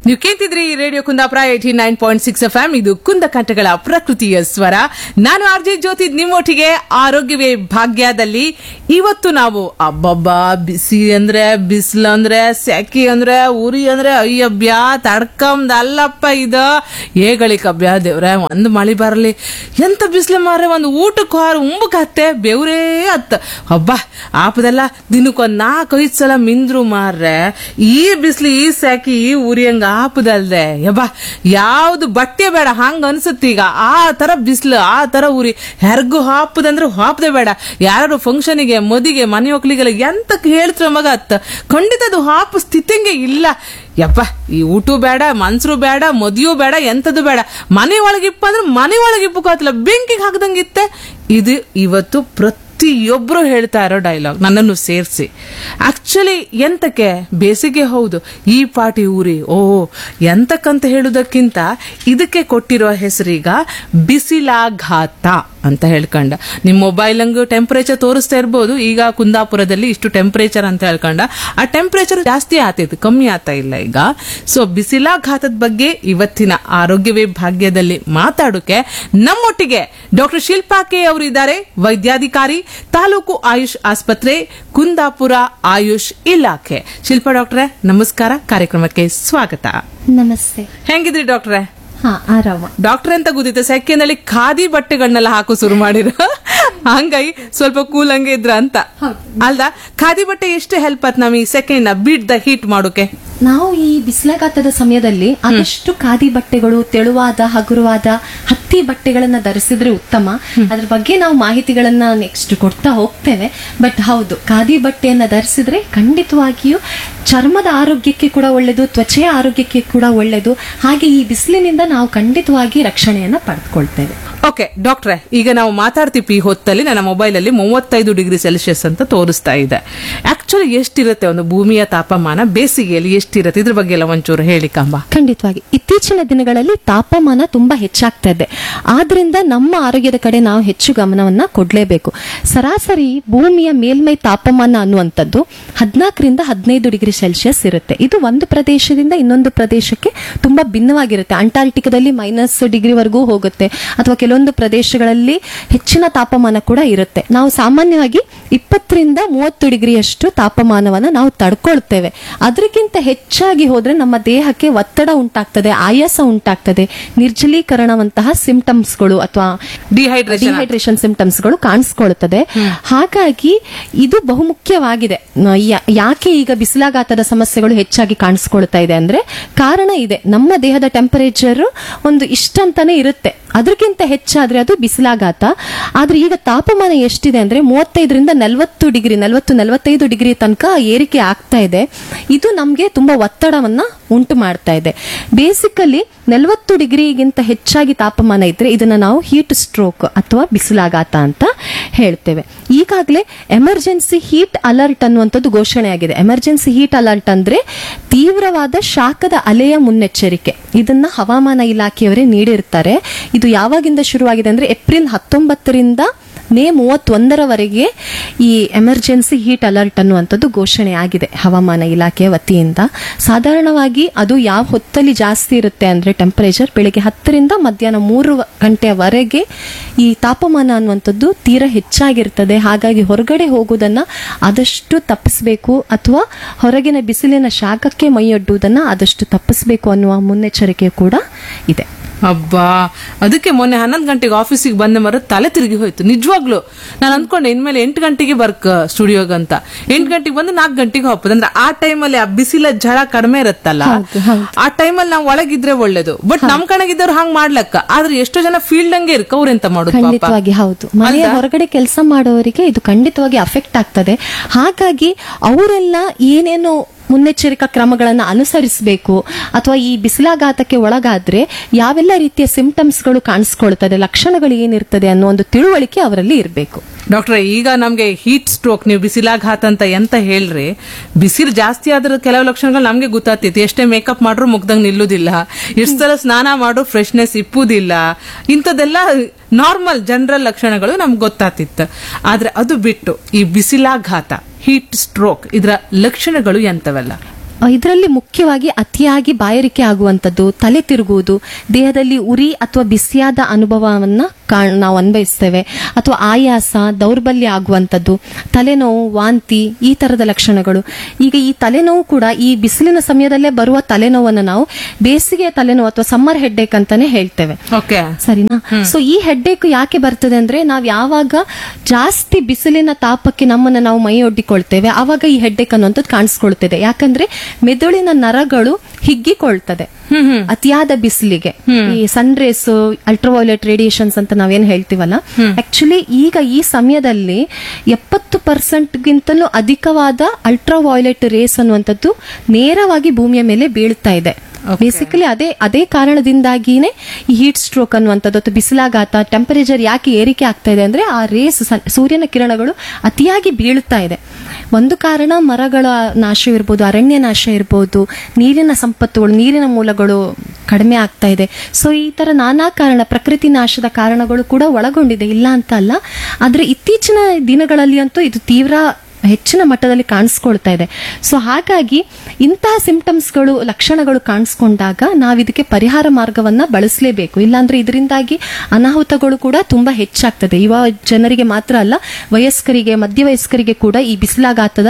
ನೀವು ಕೇಳ್ತಿದ್ರಿ radio Kundapura 89.6 FM. ಇದು ಕುಂದಕಂಠಗಳ ಪ್ರಕೃತಿಯ ಸ್ವರ. ನಾನು ಆರ್ಜೆ ಜ್ಯೋತಿ ನಿಮ್ಮೊಟ್ಟಿಗೆ ಆರೋಗ್ಯವೇ ಭಾಗ್ಯದಲ್ಲಿ. ಇವತ್ತು ನಾವು ಅಬ್ಬಬ್ಬಾ ಬಿಸಿ ಅಂದ್ರೆ ಬಿಸಿಲು ಅಂದ್ರೆ ಸೆಕೆ ಅಂದ್ರೆ ಉರಿ ಅಂದ್ರೆ ಅಯ್ಯಬ್ಯಾ ತಡ್ಕಂದಲ್ಲಪ್ಪ ಇದು ಏಗಳಿಕಬ್ಯಾ ದೇವ್ರೆ ಒಂದು ಮಳಿ ಬರಲಿ ಎಂತ ಬಿಸಿಲು ಮಾರ್ರೆ ಒಂದು ಊಟಕ್ಕೆ ಹಾರು ಉಂಬಕ್ ಹತ್ತೆ ಬೆವ್ರೇ ಹತ್ತ ಹಬ್ಬ ಆಪದೆಲ್ಲ ದಿನಕ್ಕೊಂದ್ 4-5 ಸಲ ಮಿಂದ್ರು ಮಾರ್ರೆ ಈ ಬಿಸಿಲು ಈ ಸೆಕೆ ಈ ಉರಿ ಹಂಗ ಆಪದಲ್ದೆ ಯಬ್ಬಾ ಯಾವ್ದು ಬಟ್ಟೆ ಬೇಡ ಹಂಗ ಅನ್ಸುತ್ತೀಗ ಆ ತರ ಬಿಸಿಲು ಆ ತರ ಉರಿ ಹೆರ್ಗು ಹಾಪದಂದ್ರೆ ಹಾಪದೆ ಬೇಡ ಯಾರು ಫಂಕ್ಷನಿಗೆ ಮದಿಗೆ ಮನೆ ಹೋಗ್ಲಿಗೆಲ್ಲ ಎಂತಕ್ ಹೇಳ್ತ್ರ ಮಗ ಅತ್ತ ಖಂಡಿತದು ಹಾಪು ಸ್ಥಿತಿಂಗೆ ಇಲ್ಲ ಯಪ್ಪ ಈ ಊಟ ಬೇಡ ಮನ್ಸರು ಬೇಡ ಮದಿಯೂ ಬೇಡ ಎಂತದು ಬೇಡ ಮನೆ ಒಳಗಿಪ್ಪ ಅಂದ್ರೆ ಮನೆ ಒಳಗಿಪ್ಪಲ್ಲ ಬೆಂಕಿಗೆ ಹಾಕದಂಗಿತ್ತೆ ಇದು ಇವತ್ತು ಪ್ರತಿಯೊಬ್ರು ಹೇಳ್ತಾ ಇರೋ ಡೈಲಾಗ್ ನನ್ನನ್ನು ಸೇರಿಸಿ. ಆಕ್ಚುಲಿ ಎಂತಕ್ಕೆ ಬೇಸಿಗೆ ಹೌದು ಈ ಪಾಟಿ ಊರಿ ಎಂತಕ್ಕಂತ ಹೇಳುದಕ್ಕಿಂತ ಇದಕ್ಕೆ ಕೊಟ್ಟಿರೋ ಹೆಸರೀಗ ಬಿಸಿಲಾಘಾತ ಅಂತ ಹೇಳ್ಕೊಂಡ. ನಿಮ್ ಮೊಬೈಲ್ ಹಂಗ ಟೆಂಪರೇಚರ್ ತೋರಿಸ್ತಾ ಇರ್ಬೋದು ಈಗ ಕುಂದಾಪುರದಲ್ಲಿ ಇಷ್ಟು ಟೆಂಪರೇಚರ್ ಅಂತ ಹೇಳ್ಕೊಂಡ. ಆ ಟೆಂಪರೇಚರ್ ಜಾಸ್ತಿ ಆತೈತಿ ಕಮ್ಮಿ ಆಗ್ತಾ ಇಲ್ಲ ಈಗ. ಸೊ ಬಿಸಿಲಾಘಾತದ ಬಗ್ಗೆ ಇವತ್ತಿನ ಆರೋಗ್ಯವೇ ಭಾಗ್ಯದಲ್ಲಿ ಮಾತಾಡೋಕೆ ನಮ್ಮೊಟ್ಟಿಗೆ ಡಾಕ್ಟರ್ ಶಿಲ್ಪಾ ಕೆ ಅವರು ಇದ್ದಾರೆ, ವೈದ್ಯಾಧಿಕಾರಿ, ತಾಲೂಕು ಆಯುಷ್ ಆಸ್ಪತ್ರೆ, ಕುಂದಾಪುರ ಆಯುಷ್ ಇಲಾಖೆ. ಶಿಲ್ಪಾ ಡಾಕ್ಟ್ರೆ ನಮಸ್ಕಾರ, ಕಾರ್ಯಕ್ರಮಕ್ಕೆ ಸ್ವಾಗತ. ನಮಸ್ತೆ. ಹೆಂಗಿದ್ರಿ ಡಾಕ್ಟ್ರೆ? ಆರಾಮ. ಡಾಕ್ಟರ್ ಅಂತ ಗೊತ್ತಿತ್ತು ಸೆಕೆನಲ್ಲಿ ಖಾದಿ ಬಟ್ಟೆಗಳನ್ನೆಲ್ಲ ಹಾಕೋ ಶುರು ಮಾಡಿರ ಹಂಗಾಗಿ ಸ್ವಲ್ಪ ಕೂಲ್ ಹಂಗೆ ಇದ್ರ ಅಂತ ಅಲ್ದ. ಖಾದಿ ಬಟ್ಟೆ ಎಷ್ಟು ಹೆಲ್ಪ್ ಆತ್ ನಮ್ ಈ ಸೆಕೆಂಡ್ ಬೀಟ್ ದ ಹೀಟ್ ಮಾಡೋಕೆ? ನಾವು ಈ ಬಿಸಿಲಾಘಾತದ ಸಮಯದಲ್ಲಿ ಆದಷ್ಟು ಖಾದಿ ಬಟ್ಟೆಗಳು, ತೆಳುವಾದ ಹಗುರವಾದ ಹತ್ತಿ ಬಟ್ಟೆಗಳನ್ನ ಧರಿಸಿದ್ರೆ ಉತ್ತಮ. ಅದ್ರ ಬಗ್ಗೆ ನಾವು ಮಾಹಿತಿಗಳನ್ನ ನೆಕ್ಸ್ಟ್ ಕೊಡ್ತಾ ಹೋಗ್ತೇವೆ. ಬಟ್ ಹೌದು, ಖಾದಿ ಬಟ್ಟೆಯನ್ನ ಧರಿಸಿದ್ರೆ ಖಂಡಿತವಾಗಿಯೂ ಚರ್ಮದ ಆರೋಗ್ಯಕ್ಕೆ ಕೂಡ ಒಳ್ಳೆಯದು, ತ್ವಚೆಯ ಆರೋಗ್ಯಕ್ಕೆ ಕೂಡ ಒಳ್ಳೆಯದು. ಹಾಗೆ ಈ ಬಿಸಿಲಿನಿಂದ ನಾವು ಖಂಡಿತವಾಗಿ ರಕ್ಷಣೆಯನ್ನ ಪಡೆದುಕೊಳ್ತೇವೆ. ಓಕೆ ಡಾಕ್ಟ್ರೆ, ಈಗ ನಾವು ಮಾತಾಡ್ತೀವಿ ಈ ಹೊತ್ತಲ್ಲಿ ನನ್ನ ಮೊಬೈಲ್ ಅಲ್ಲಿ 35 ಡಿಗ್ರಿ ಸೆಲ್ಸಿಯಸ್ ಅಂತ ತೋರಿಸ್ತಾ ಇದೆ. ಆಕ್ಚುಲಿ ಎಷ್ಟಿರುತ್ತೆ ಒಂದು ಭೂಮಿಯ ತಾಪಮಾನ ಬೇಸಿಗೆಯಲ್ಲಿ ಎಷ್ಟಿರುತ್ತೆ? ಇದ್ರ ಬಗ್ಗೆ ಎಲ್ಲ ಒಂಚೂರು ಹೇಳಿ ಕಂಬ. ಖಂಡಿತವಾಗಿ ಇತ್ತೀಚಿನ ದಿನಗಳಲ್ಲಿ ತಾಪಮಾನ ತುಂಬಾ ಹೆಚ್ಚಾಗ್ತಾ ಇದೆ. ಆದ್ರಿಂದ ನಮ್ಮ ಆರೋಗ್ಯದ ಕಡೆ ನಾವು ಹೆಚ್ಚು ಗಮನವನ್ನ ಕೊಡ್ಲೇಬೇಕು. ಸರಾಸರಿ ಭೂಮಿಯ ಮೇಲ್ಮೈ ತಾಪಮಾನ ಅನ್ನುವಂಥದ್ದು 14ರಿಂದ 15 ಡಿಗ್ರಿ ಸೆಲ್ಸಿಯಸ್ ಇರುತ್ತೆ. ಇದು ಒಂದು ಪ್ರದೇಶದಿಂದ ಇನ್ನೊಂದು ಪ್ರದೇಶಕ್ಕೆ ತುಂಬಾ ಭಿನ್ನವಾಗಿರುತ್ತೆ. ಅಂಟಾರ್ಟಿಕಾದಲ್ಲಿ -ಡಿಗ್ರಿವರೆಗೂ ಹೋಗುತ್ತೆ, ಅಥವಾ ಕೆಲವೊಂದು ಪ್ರದೇಶಗಳಲ್ಲಿ ಹೆಚ್ಚಿನ ತಾಪಮಾನ ಕೂಡ ಇರುತ್ತೆ. ನಾವು ಸಾಮಾನ್ಯವಾಗಿ 20ರಿಂದ 30 ಡಿಗ್ರಿಯಷ್ಟು ತಾಪಮಾನವನ್ನು ನಾವು ತಡ್ಕೊಳ್ತೇವೆ. ಅದಕ್ಕಿಂತ ಹೆಚ್ಚಾಗಿ ಹೋದ್ರೆ ನಮ್ಮ ದೇಹಕ್ಕೆ ಒತ್ತಡ ಉಂಟಾಗ್ತದೆ, ಆಯಾಸ ಉಂಟಾಗ್ತದೆ, ನಿರ್ಜಲೀಕರಣವಂತಹ ಸಿಂಪ್ಟಮ್ಸ್ಗಳು ಅಥವಾ ಡಿಹೈಡ್ರೇಷನ್ ಸಿಂಪ್ಟಮ್ಸ್ಗಳು ಕಾಣಿಸ್ಕೊಳ್ತದೆ. ಹಾಗಾಗಿ ಇದು ಬಹುಮುಖ್ಯವಾಗಿದೆ. ಯಾಕೆ ಈಗ ಬಿಸಿಲಾಘಾತದ ಸಮಸ್ಯೆಗಳು ಹೆಚ್ಚಾಗಿ ಕಾಣಿಸ್ಕೊಳ್ತಾ ಇದೆ ಅಂದ್ರೆ ಕಾರಣ ಇದೆ. ನಮ್ಮ ದೇಹದ ಟೆಂಪರೇಚರ್ ಒಂದು ಇಷ್ಟಂತಾನೆ ಇರುತ್ತೆ, ಅದಕ್ಕಿಂತ ಹೆಚ್ಚಾದ್ರೆ ಅದು ಬಿಸಿಲಾಘಾತ. ಆದ್ರೆ ಈಗ ತಾಪಮಾನ ಎಷ್ಟಿದೆ ಅಂದ್ರೆ 35ರಿಂದ 40 ಡಿಗ್ರಿ 40-45 ಡಿಗ್ರಿ ತನಕ ಏರಿಕೆ ಆಗ್ತಾ ಇದೆ. ಇದು ನಮ್ಗೆ ತುಂಬಾ ಒತ್ತಡವನ್ನ ಉಂಟು ಮಾಡ್ತಾ ಇದೆ. ಬೇಸಿಕಲಿ 40 ಡಿಗ್ರಿಗಿಂತ ಹೆಚ್ಚಾಗಿ ತಾಪಮಾನ ಇದ್ರೆ ಇದನ್ನ ನಾವು ಹೀಟ್ ಸ್ಟ್ರೋಕ್ ಅಥವಾ ಬಿಸಿಲಾಘಾತ ಅಂತ ಹೇಳ್ತೇವೆ. ಈಗಾಗಲೇ ಎಮರ್ಜೆನ್ಸಿ ಹೀಟ್ ಅಲರ್ಟ್ ಅನ್ನುವಂಥದ್ದು ಘೋಷಣೆ ಆಗಿದೆ. ಎಮರ್ಜೆನ್ಸಿ ಹೀಟ್ ಅಲರ್ಟ್ ಅಂದ್ರೆ ತೀವ್ರವಾದ ಶಾಖದ ಅಲೆಯ ಮುನ್ನೆಚ್ಚರಿಕೆ. ಇದನ್ನ ಹವಾಮಾನ ಇಲಾಖೆಯವರೇ ನೀಡಿರ್ತಾರೆ. ಇದು ಯಾವಾಗಿಂದ ಶುರುವಾಗಿದೆ ಅಂದ್ರೆ ಏಪ್ರಿಲ್ 19ರಿಂದ ಮೇ 31ರವರೆಗೆ ಈ ಎಮರ್ಜೆನ್ಸಿ ಹೀಟ್ ಅಲರ್ಟ್ ಅನ್ನುವಂಥದ್ದು ಘೋಷಣೆ ಆಗಿದೆ ಹವಾಮಾನ ಇಲಾಖೆಯ ವತಿಯಿಂದ. ಸಾಧಾರಣವಾಗಿ ಅದು ಯಾವ ಹೊತ್ತಲ್ಲಿ ಜಾಸ್ತಿ ಇರುತ್ತೆ ಅಂದ್ರೆ ಟೆಂಪರೇಚರ್ ಬೆಳಿಗ್ಗೆ 10ರಿಂದ ಮಧ್ಯಾಹ್ನ 3 ಗಂಟೆಯವರೆಗೆ ಈ ತಾಪಮಾನ ಅನ್ನುವಂಥದ್ದು ತೀರಾ ಹೆಚ್ಚಾಗಿರ್ತದೆ. ಹಾಗಾಗಿ ಹೊರಗಡೆ ಹೋಗುವುದನ್ನ ಆದಷ್ಟು ತಪ್ಪಿಸಬೇಕು, ಅಥವಾ ಹೊರಗಿನ ಬಿಸಿಲಿನ ಶಾಖಕ್ಕೆ ಮೈಯೊಡ್ಡುವುದನ್ನ ಆದಷ್ಟು ತಪ್ಪಿಸಬೇಕು ಅನ್ನುವ ಮುನ್ನೆಚ್ಚರಿಕೆ ಕೂಡ ಇದೆ. ಅಬ್ಬಾ, ಅದಕ್ಕೆ ಮೊನ್ನೆ 11 ಗಂಟೆಗೆ ಆಫೀಸಿಗೆ ಬಂದ ಮರ ತಲೆ ತಿರುಗಿ ಹೋಯ್ತು ನಿಜವಾಗ್ಲು. ನಾನು ಅಂದ್ಕೊಂಡೆ ಇನ್ಮೇಲೆ 8 ಗಂಟೆಗೆ ಬರ್ಕ್ ಸ್ಟುಡಿಯೋಗಂತ. 8 ಗಂಟೆಗೆ ಬಂದು 4 ಗಂಟೆಗೆ ಹೋಗ್ಬೋದು. ಅಂದ್ರೆ ಆ ಟೈಮಲ್ಲಿ ಆ ಬಿಸಿಲ ಝಳ ಕಡಿಮೆ ಇರುತ್ತಲ್ಲ, ಆ ಟೈಮಲ್ಲಿ ನಾವು ಒಳಗಿದ್ರೆ ಒಳ್ಳೇದು. ಬಟ್ ನಮ್ ಕಣಗಿದ್ದವ್ರು ಹಂಗ್ ಮಾಡ್ಲಕ್ಕ, ಆದ್ರೆ ಎಷ್ಟೋ ಜನ ಫೀಲ್ಡ್ ಹಂಗೆ ಇರ್ಕ ಅವ್ರೆಂತ ಮಾಡೋದು? ಖಂಡಿತವಾಗಿ ಹೌದು, ಮನೆಯ ಹೊರಗಡೆ ಕೆಲಸ ಮಾಡೋರಿಗೆ ಇದು ಖಂಡಿತವಾಗಿ ಅಫೆಕ್ಟ್ ಆಗ್ತದೆ. ಹಾಗಾಗಿ ಅವರೆಲ್ಲ ಏನೇನು ಮುನ್ನೆಚ್ಚರಿಕಾ ಕ್ರಮಗಳನ್ನು ಅನುಸರಿಸಬೇಕು, ಅಥವಾ ಈ ಬಿಸಿಲಾಘಾತಕ್ಕೆ ಒಳಗಾದ್ರೆ ಯಾವೆಲ್ಲ ರೀತಿಯ ಸಿಂಪ್ಟಮ್ಸ್ಗಳು ಕಾಣಿಸ್ಕೊಳ್ತದೆ, ಲಕ್ಷಣಗಳು ಏನಿರ್ತದೆ ಅನ್ನೋ ಒಂದು ತಿಳುವಳಿಕೆ ಅವರಲ್ಲಿ ಇರಬೇಕು. ಡಾಕ್ಟ್ರೆ, ಈಗ ನಮ್ಗೆ ಹೀಟ್ ಸ್ಟ್ರೋಕ್, ನೀವು ಬಿಸಿಲಾಘಾತ ಅಂತ ಎಂತ ಹೇಳ್ರಿ, ಬಿಸಿಲು ಜಾಸ್ತಿ ಆದ್ರ ಕೆಲವು ಲಕ್ಷಣಗಳು ನಮ್ಗೆ ಗೊತ್ತಾಗ್ತೈತಿ. ಎಷ್ಟೇ ಮೇಕಪ್ ಮಾಡ್ರು ಮುಗ್ದಂಗ್ ನಿಲ್ಲುದಿಲ್ಲ, ಎಷ್ಟು ಸಲ ಸ್ನಾನ ಮಾಡ್ರು ಫ್ರೆಶ್ನೆಸ್ ಇಪ್ಪುದಿಲ್ಲ, ಇಂಥದ್ದೆಲ್ಲ ನಾರ್ಮಲ್ ಜನರಲ್ ಲಕ್ಷಣಗಳು ನಮ್ಗೆ ಗೊತ್ತಾಗ್ತಿತ್ತು. ಆದ್ರೆ ಅದು ಬಿಟ್ಟು ಈ ಬಿಸಿಲಾಘಾತ, ಹೀಟ್ ಸ್ಟ್ರೋಕ್, ಇದರ ಲಕ್ಷಣಗಳು ಎಂತವೆಲ್ಲ? ಇದರಲ್ಲಿ ಮುಖ್ಯವಾಗಿ ಅತಿಯಾಗಿ ಬಾಯಾರಿಕೆ ಆಗುವಂಥದ್ದು, ತಲೆ ತಿರುಗುವುದು, ದೇಹದಲ್ಲಿ ಉರಿ ಅಥವಾ ಬಿಸಿಯಾದ ಅನುಭವವನ್ನ ನಾವು ಅನ್ವಯಿಸ್ತೇವೆ, ಅಥವಾ ಆಯಾಸ, ದೌರ್ಬಲ್ಯ ಆಗುವಂಥದ್ದು, ತಲೆನೋವು, ವಾಂತಿ, ಈ ತರದ ಲಕ್ಷಣಗಳು. ಈಗ ಈ ತಲೆನೋವು ಕೂಡ ಈ ಬಿಸಿಲಿನ ಸಮಯದಲ್ಲೇ ಬರುವ ತಲೆನೋವನ್ನು ನಾವು ಬೇಸಿಗೆಯ ತಲೆನೋವು ಅಥವಾ ಸಮ್ಮರ್ ಹೆಡ್ಡೇಕ್ ಅಂತಾನೆ ಹೇಳ್ತೇವೆ. ಸರಿನಾ? ಸೊ ಈ ಹೆಡ್ಡೇಕ್ ಯಾಕೆ ಬರ್ತದೆ ಅಂದ್ರೆ, ನಾವ್ ಯಾವಾಗ ಜಾಸ್ತಿ ಬಿಸಿಲಿನ ತಾಪಕ್ಕೆ ನಮ್ಮನ್ನ ನಾವು ಮೈ ಒಡ್ಡಿಕೊಳ್ತೇವೆ ಆವಾಗ ಈ ಹೆಡ್ಡೇಕ್ ಅನ್ನುವಂಥದ್ದು ಕಾಣಿಸ್ಕೊಳ್ತದೆ. ಯಾಕಂದ್ರೆ ಮೆದುಳಿನ ನರಗಳು ಹಿಗ್ಗಿಕೊಳ್ತದೆ ಅತಿಯಾದ ಬಿಸಿಲಿಗೆ. ಈ ಸನ್ ರೇಸ್, ಅಲ್ಟ್ರಾವೈಲೆಟ್ ರೇಡಿಯೇಷನ್ಸ್ ಅಂತ ನಾವೇನ್ ಹೇಳ್ತೀವಲ್ಲ, ಆಕ್ಚುಲಿ ಈಗ ಈ ಸಮಯದಲ್ಲಿ 70% ಗಿಂತಲೂ ಅಧಿಕವಾದ ಅಲ್ಟ್ರಾವೈಲೆಟ್ ರೇಸ್ ಅನ್ನುವಂಥದ್ದು ನೇರವಾಗಿ ಭೂಮಿಯ ಮೇಲೆ ಬೀಳ್ತಾ ಇದೆ. ಬೇಸಿಕಲಿ ಅದೇ ಕಾರಣದಿಂದಾಗಿನೇ ಈ ಹೀಟ್ ಸ್ಟ್ರೋಕ್ ಅನ್ನುವಂಥದ್ದು ಅಥವಾ ಬಿಸಿಲಾಘಾತ, ಟೆಂಪರೇಚರ್ ಯಾಕೆ ಏರಿಕೆ ಆಗ್ತಾ ಇದೆ ಅಂದ್ರೆ ಆ ರೇಸ್, ಸೂರ್ಯನ ಕಿರಣಗಳು ಅತಿಯಾಗಿ ಬೀಳ್ತಾ ಇದೆ. ಒಂದು ಕಾರಣ ಮರಗಳ ನಾಶವಿರ್ಬೋದು, ಅರಣ್ಯ ನಾಶ ಇರ್ಬೋದು, ನೀರಿನ ಸಂಪತ್ತುಗಳು, ನೀರಿನ ಮೂಲಗಳು ಕಡಿಮೆ ಆಗ್ತಾ ಇದೆ. ಸೊ ಈ ತರ ನಾನಾ ಕಾರಣ, ಪ್ರಕೃತಿ ನಾಶದ ಕಾರಣಗಳು ಕೂಡ ಒಳಗೊಂಡಿದೆ, ಇಲ್ಲ ಅಂತ ಅಲ್ಲ. ಆದ್ರೆ ಇತ್ತೀಚಿನ ದಿನಗಳಲ್ಲಿ ಅಂತೂ ಇದು ತೀವ್ರ ಹೆಚ್ಚಿನ ಮಟ್ಟದಲ್ಲಿ ಕಾಣಿಸ್ಕೊಳ್ತಾ ಇದೆ. ಸೊ ಹಾಗಾಗಿ ಇಂತಹ ಸಿಂಪ್ಟಮ್ಸ್ಗಳು, ಲಕ್ಷಣಗಳು ಕಾಣಿಸ್ಕೊಂಡಾಗ ನಾವು ಇದಕ್ಕೆ ಪರಿಹಾರ ಮಾರ್ಗವನ್ನ ಬಳಸಲೇಬೇಕು. ಇಲ್ಲಾಂದ್ರೆ ಇದರಿಂದಾಗಿ ಅನಾಹುತಗಳು ಕೂಡ ತುಂಬಾ ಹೆಚ್ಚಾಗ್ತದೆ. ಯುವ ಜನರಿಗೆ ಮಾತ್ರ ಅಲ್ಲ, ವಯಸ್ಕರಿಗೆ, ಮಧ್ಯವಯಸ್ಕರಿಗೆ ಕೂಡ ಈ ಬಿಸಿಲಾಘಾತದ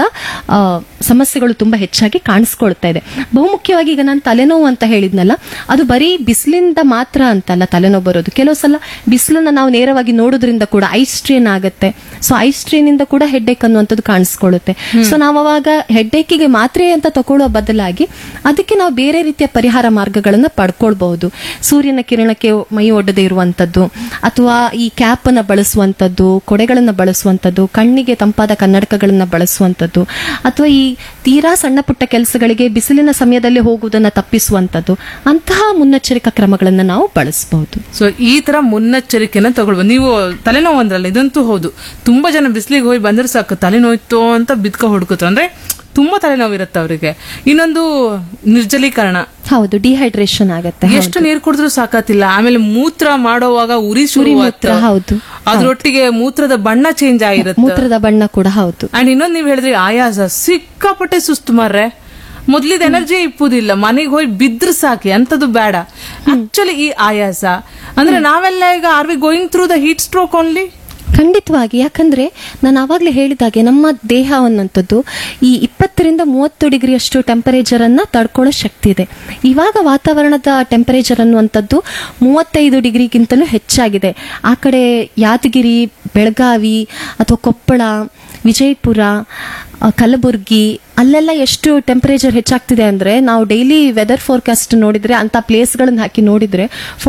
ಸಮಸ್ಯೆಗಳು ತುಂಬಾ ಹೆಚ್ಚಾಗಿ ಕಾಣಿಸ್ಕೊಳ್ತಾ ಇದೆ. ಬಹುಮುಖ್ಯವಾಗಿ ಈಗ ನಾನು ತಲೆನೋವು ಅಂತ ಹೇಳಿದ್ನಲ್ಲ, ಅದು ಬರೀ ಬಿಸಿಲಿಂದ ಮಾತ್ರ ಅಂತಲ್ಲ ತಲೆನೋವು ಬರೋದು. ಕೆಲವು ಸಲ ಬಿಸಿಲನ್ನ ನಾವು ನೇರವಾಗಿ ನೋಡೋದ್ರಿಂದ ಕೂಡ ಐ ಸ್ಟ್ರೇನ್ ಆಗುತ್ತೆ. ಸೊ ಐ ಸ್ಟ್ರೇನ್ ಇಂದ ಕೂಡ ಹೆಡ್ಡೇಕ್ ಅನ್ನುವಂಥದ್ದು ಕಾಣಿಸ್ಕೊಳ್ಳುತ್ತೆ. ಸೊ ನಾವು ಅವಾಗ ಹೆಡ್ಡೇಕಿಗೆ ಮಾತ್ರೆ ಅಂತ ತಗೊಳ್ಳೋ ಬದಲಾಗಿ ಅದಕ್ಕೆ ನಾವು ಬೇರೆ ರೀತಿಯ ಪರಿಹಾರ ಮಾರ್ಗಗಳನ್ನ ಪಡ್ಕೊಳ್ಬಹುದು. ಸೂರ್ಯನ ಕಿರಣಕ್ಕೆ ಮೈ ಒಡ್ಡದೆ ಇರುವಂತದ್ದು, ಅಥವಾ ಈ ಕ್ಯಾಪ್ ಅನ್ನ ಬಳಸುವಂತದ್ದು, ಕೊಡೆಗಳನ್ನ ಬಳಸುವಂತದ್ದು, ಕಣ್ಣಿಗೆ ತಂಪಾದ ಕನ್ನಡಕಗಳನ್ನ ಬಳಸುವಂತದ್ದು, ಅಥವಾ ಈ ತೀರಾ ಸಣ್ಣ ಪುಟ್ಟ ಕೆಲಸಗಳಿಗೆ ಬಿಸಿಲಿನ ಸಮಯದಲ್ಲಿ ಹೋಗುವುದನ್ನ ತಪ್ಪಿಸುವಂತದ್ದು, ಅಂತಹ ಮುನ್ನೆಚ್ಚರಿಕಾ ಕ್ರಮಗಳನ್ನ ನಾವು ಬಳಸಬಹುದು. ಸೊ ಈ ತರ ಮುನ್ನೆಚ್ಚರಿಕೆನ ತಗೊಳ್ಬಹುದು. ನೀವು ತಲೆನೋವು ಅಂದ್ರಲ್ಲ, ಇದಂತೂ ಹೌದು. ತುಂಬಾ ಜನ ಬಿಸಿಲಿಗೆ ಹೋಗಿ ಬಂದ್ರೆ ಸಾಕು ತಲೆನೋಯ್ತು ಅಂತ ಬಿದ್ಕ ಹುಡುಕುತ್ತೆ. ಅಂದ್ರೆ ತುಂಬಾ ತಲೆನೋವು ಇರುತ್ತೆ ಅವರಿಗೆ. ಇನ್ನೊಂದು ನಿರ್ಜಲೀಕರಣ, ಹೌದು, ಡಿಹೈಡ್ರೇಷನ್ ಆಗುತ್ತೆ. ಎಷ್ಟು ನೀರು ಕುಡಿದ್ರು ಸಾಕಾತಿಲ್ಲ. ಆಮೇಲೆ ಮೂತ್ರ ಮಾಡುವಾಗ ಉರಿ ಶುರುವಾಗುತ್ತೆ. ಹೌದು, ಅದ್ರೊಟ್ಟಿಗೆ ಮೂತ್ರದ ಬಣ್ಣ ಚೇಂಜ್ ಆಗಿರುತ್ತೆ, ಮೂತ್ರದ ಬಣ್ಣ ಕೂಡ. ಹೌದು. ಅಂಡ್ ಇನ್ನೊಂದು ನೀವ್ ಹೇಳಿದ್ರಿ ಆಯಾಸ, ಸಿಕ್ಕಾಪಟ್ಟೆ ಸುಸ್ತು ಮಾರ್ರೆ. ಮೊದ್ಲಿದ ಎನರ್ಜಿ ಇಪ್ಪುದಿಲ್ಲ, ಮನೆಗೆ ಹೋಗಿ ಬಿದ್ರು ಸಾಕಿ, ಅಂತದ್ದು ಬೇಡ. ಆಕ್ಚುಲಿ ಈ ಆಯಾಸ ಅಂದ್ರೆ ನಾವೆಲ್ಲ ಈಗ R we going through the heat stroke only? ಖಂಡಿತವಾಗಿ. ಯಾಕಂದ್ರೆ ನಾನು ಆವಾಗಲೇ ಹೇಳಿದಾಗೆ ನಮ್ಮ ದೇಹ ಅನ್ನುವಂಥದ್ದು ಈ 20-30 ಡಿಗ್ರಿಯಷ್ಟು ಟೆಂಪರೇಚರ್ ಅನ್ನ ತಡ್ಕೊಳ್ಳೋ ಶಕ್ತಿ ಇದೆ. ಇವಾಗ ವಾತಾವರಣದ ಟೆಂಪರೇಚರ್ ಅನ್ನುವಂಥದ್ದು 35 ಡಿಗ್ರಿಗಿಂತಲೂ ಹೆಚ್ಚಾಗಿದೆ. ಆ ಕಡೆ ಯಾದಗಿರಿ, ಬೆಳಗಾವಿ ಅಥವಾ ಕೊಪ್ಪಳ, ವಿಜಯಪುರ, ಕಲಬುರ್ಗಿ, ಅಲ್ಲೆಲ್ಲ ಎಷ್ಟು ಟೆಂಪರೇಚರ್ ಹೆಚ್ಚಾಗ್ತಿದೆ ಅಂದ್ರೆ ನಾವು ಡೈಲಿ ವೆದರ್ ಫೋರ್ಕಾಸ್ಟ್ ನೋಡಿದ್ರೆ, ಅಂತ ಪ್ಲೇಸ್ ಗಳನ್ನ ಹಾಕಿ ನೋಡಿದ್ರೆ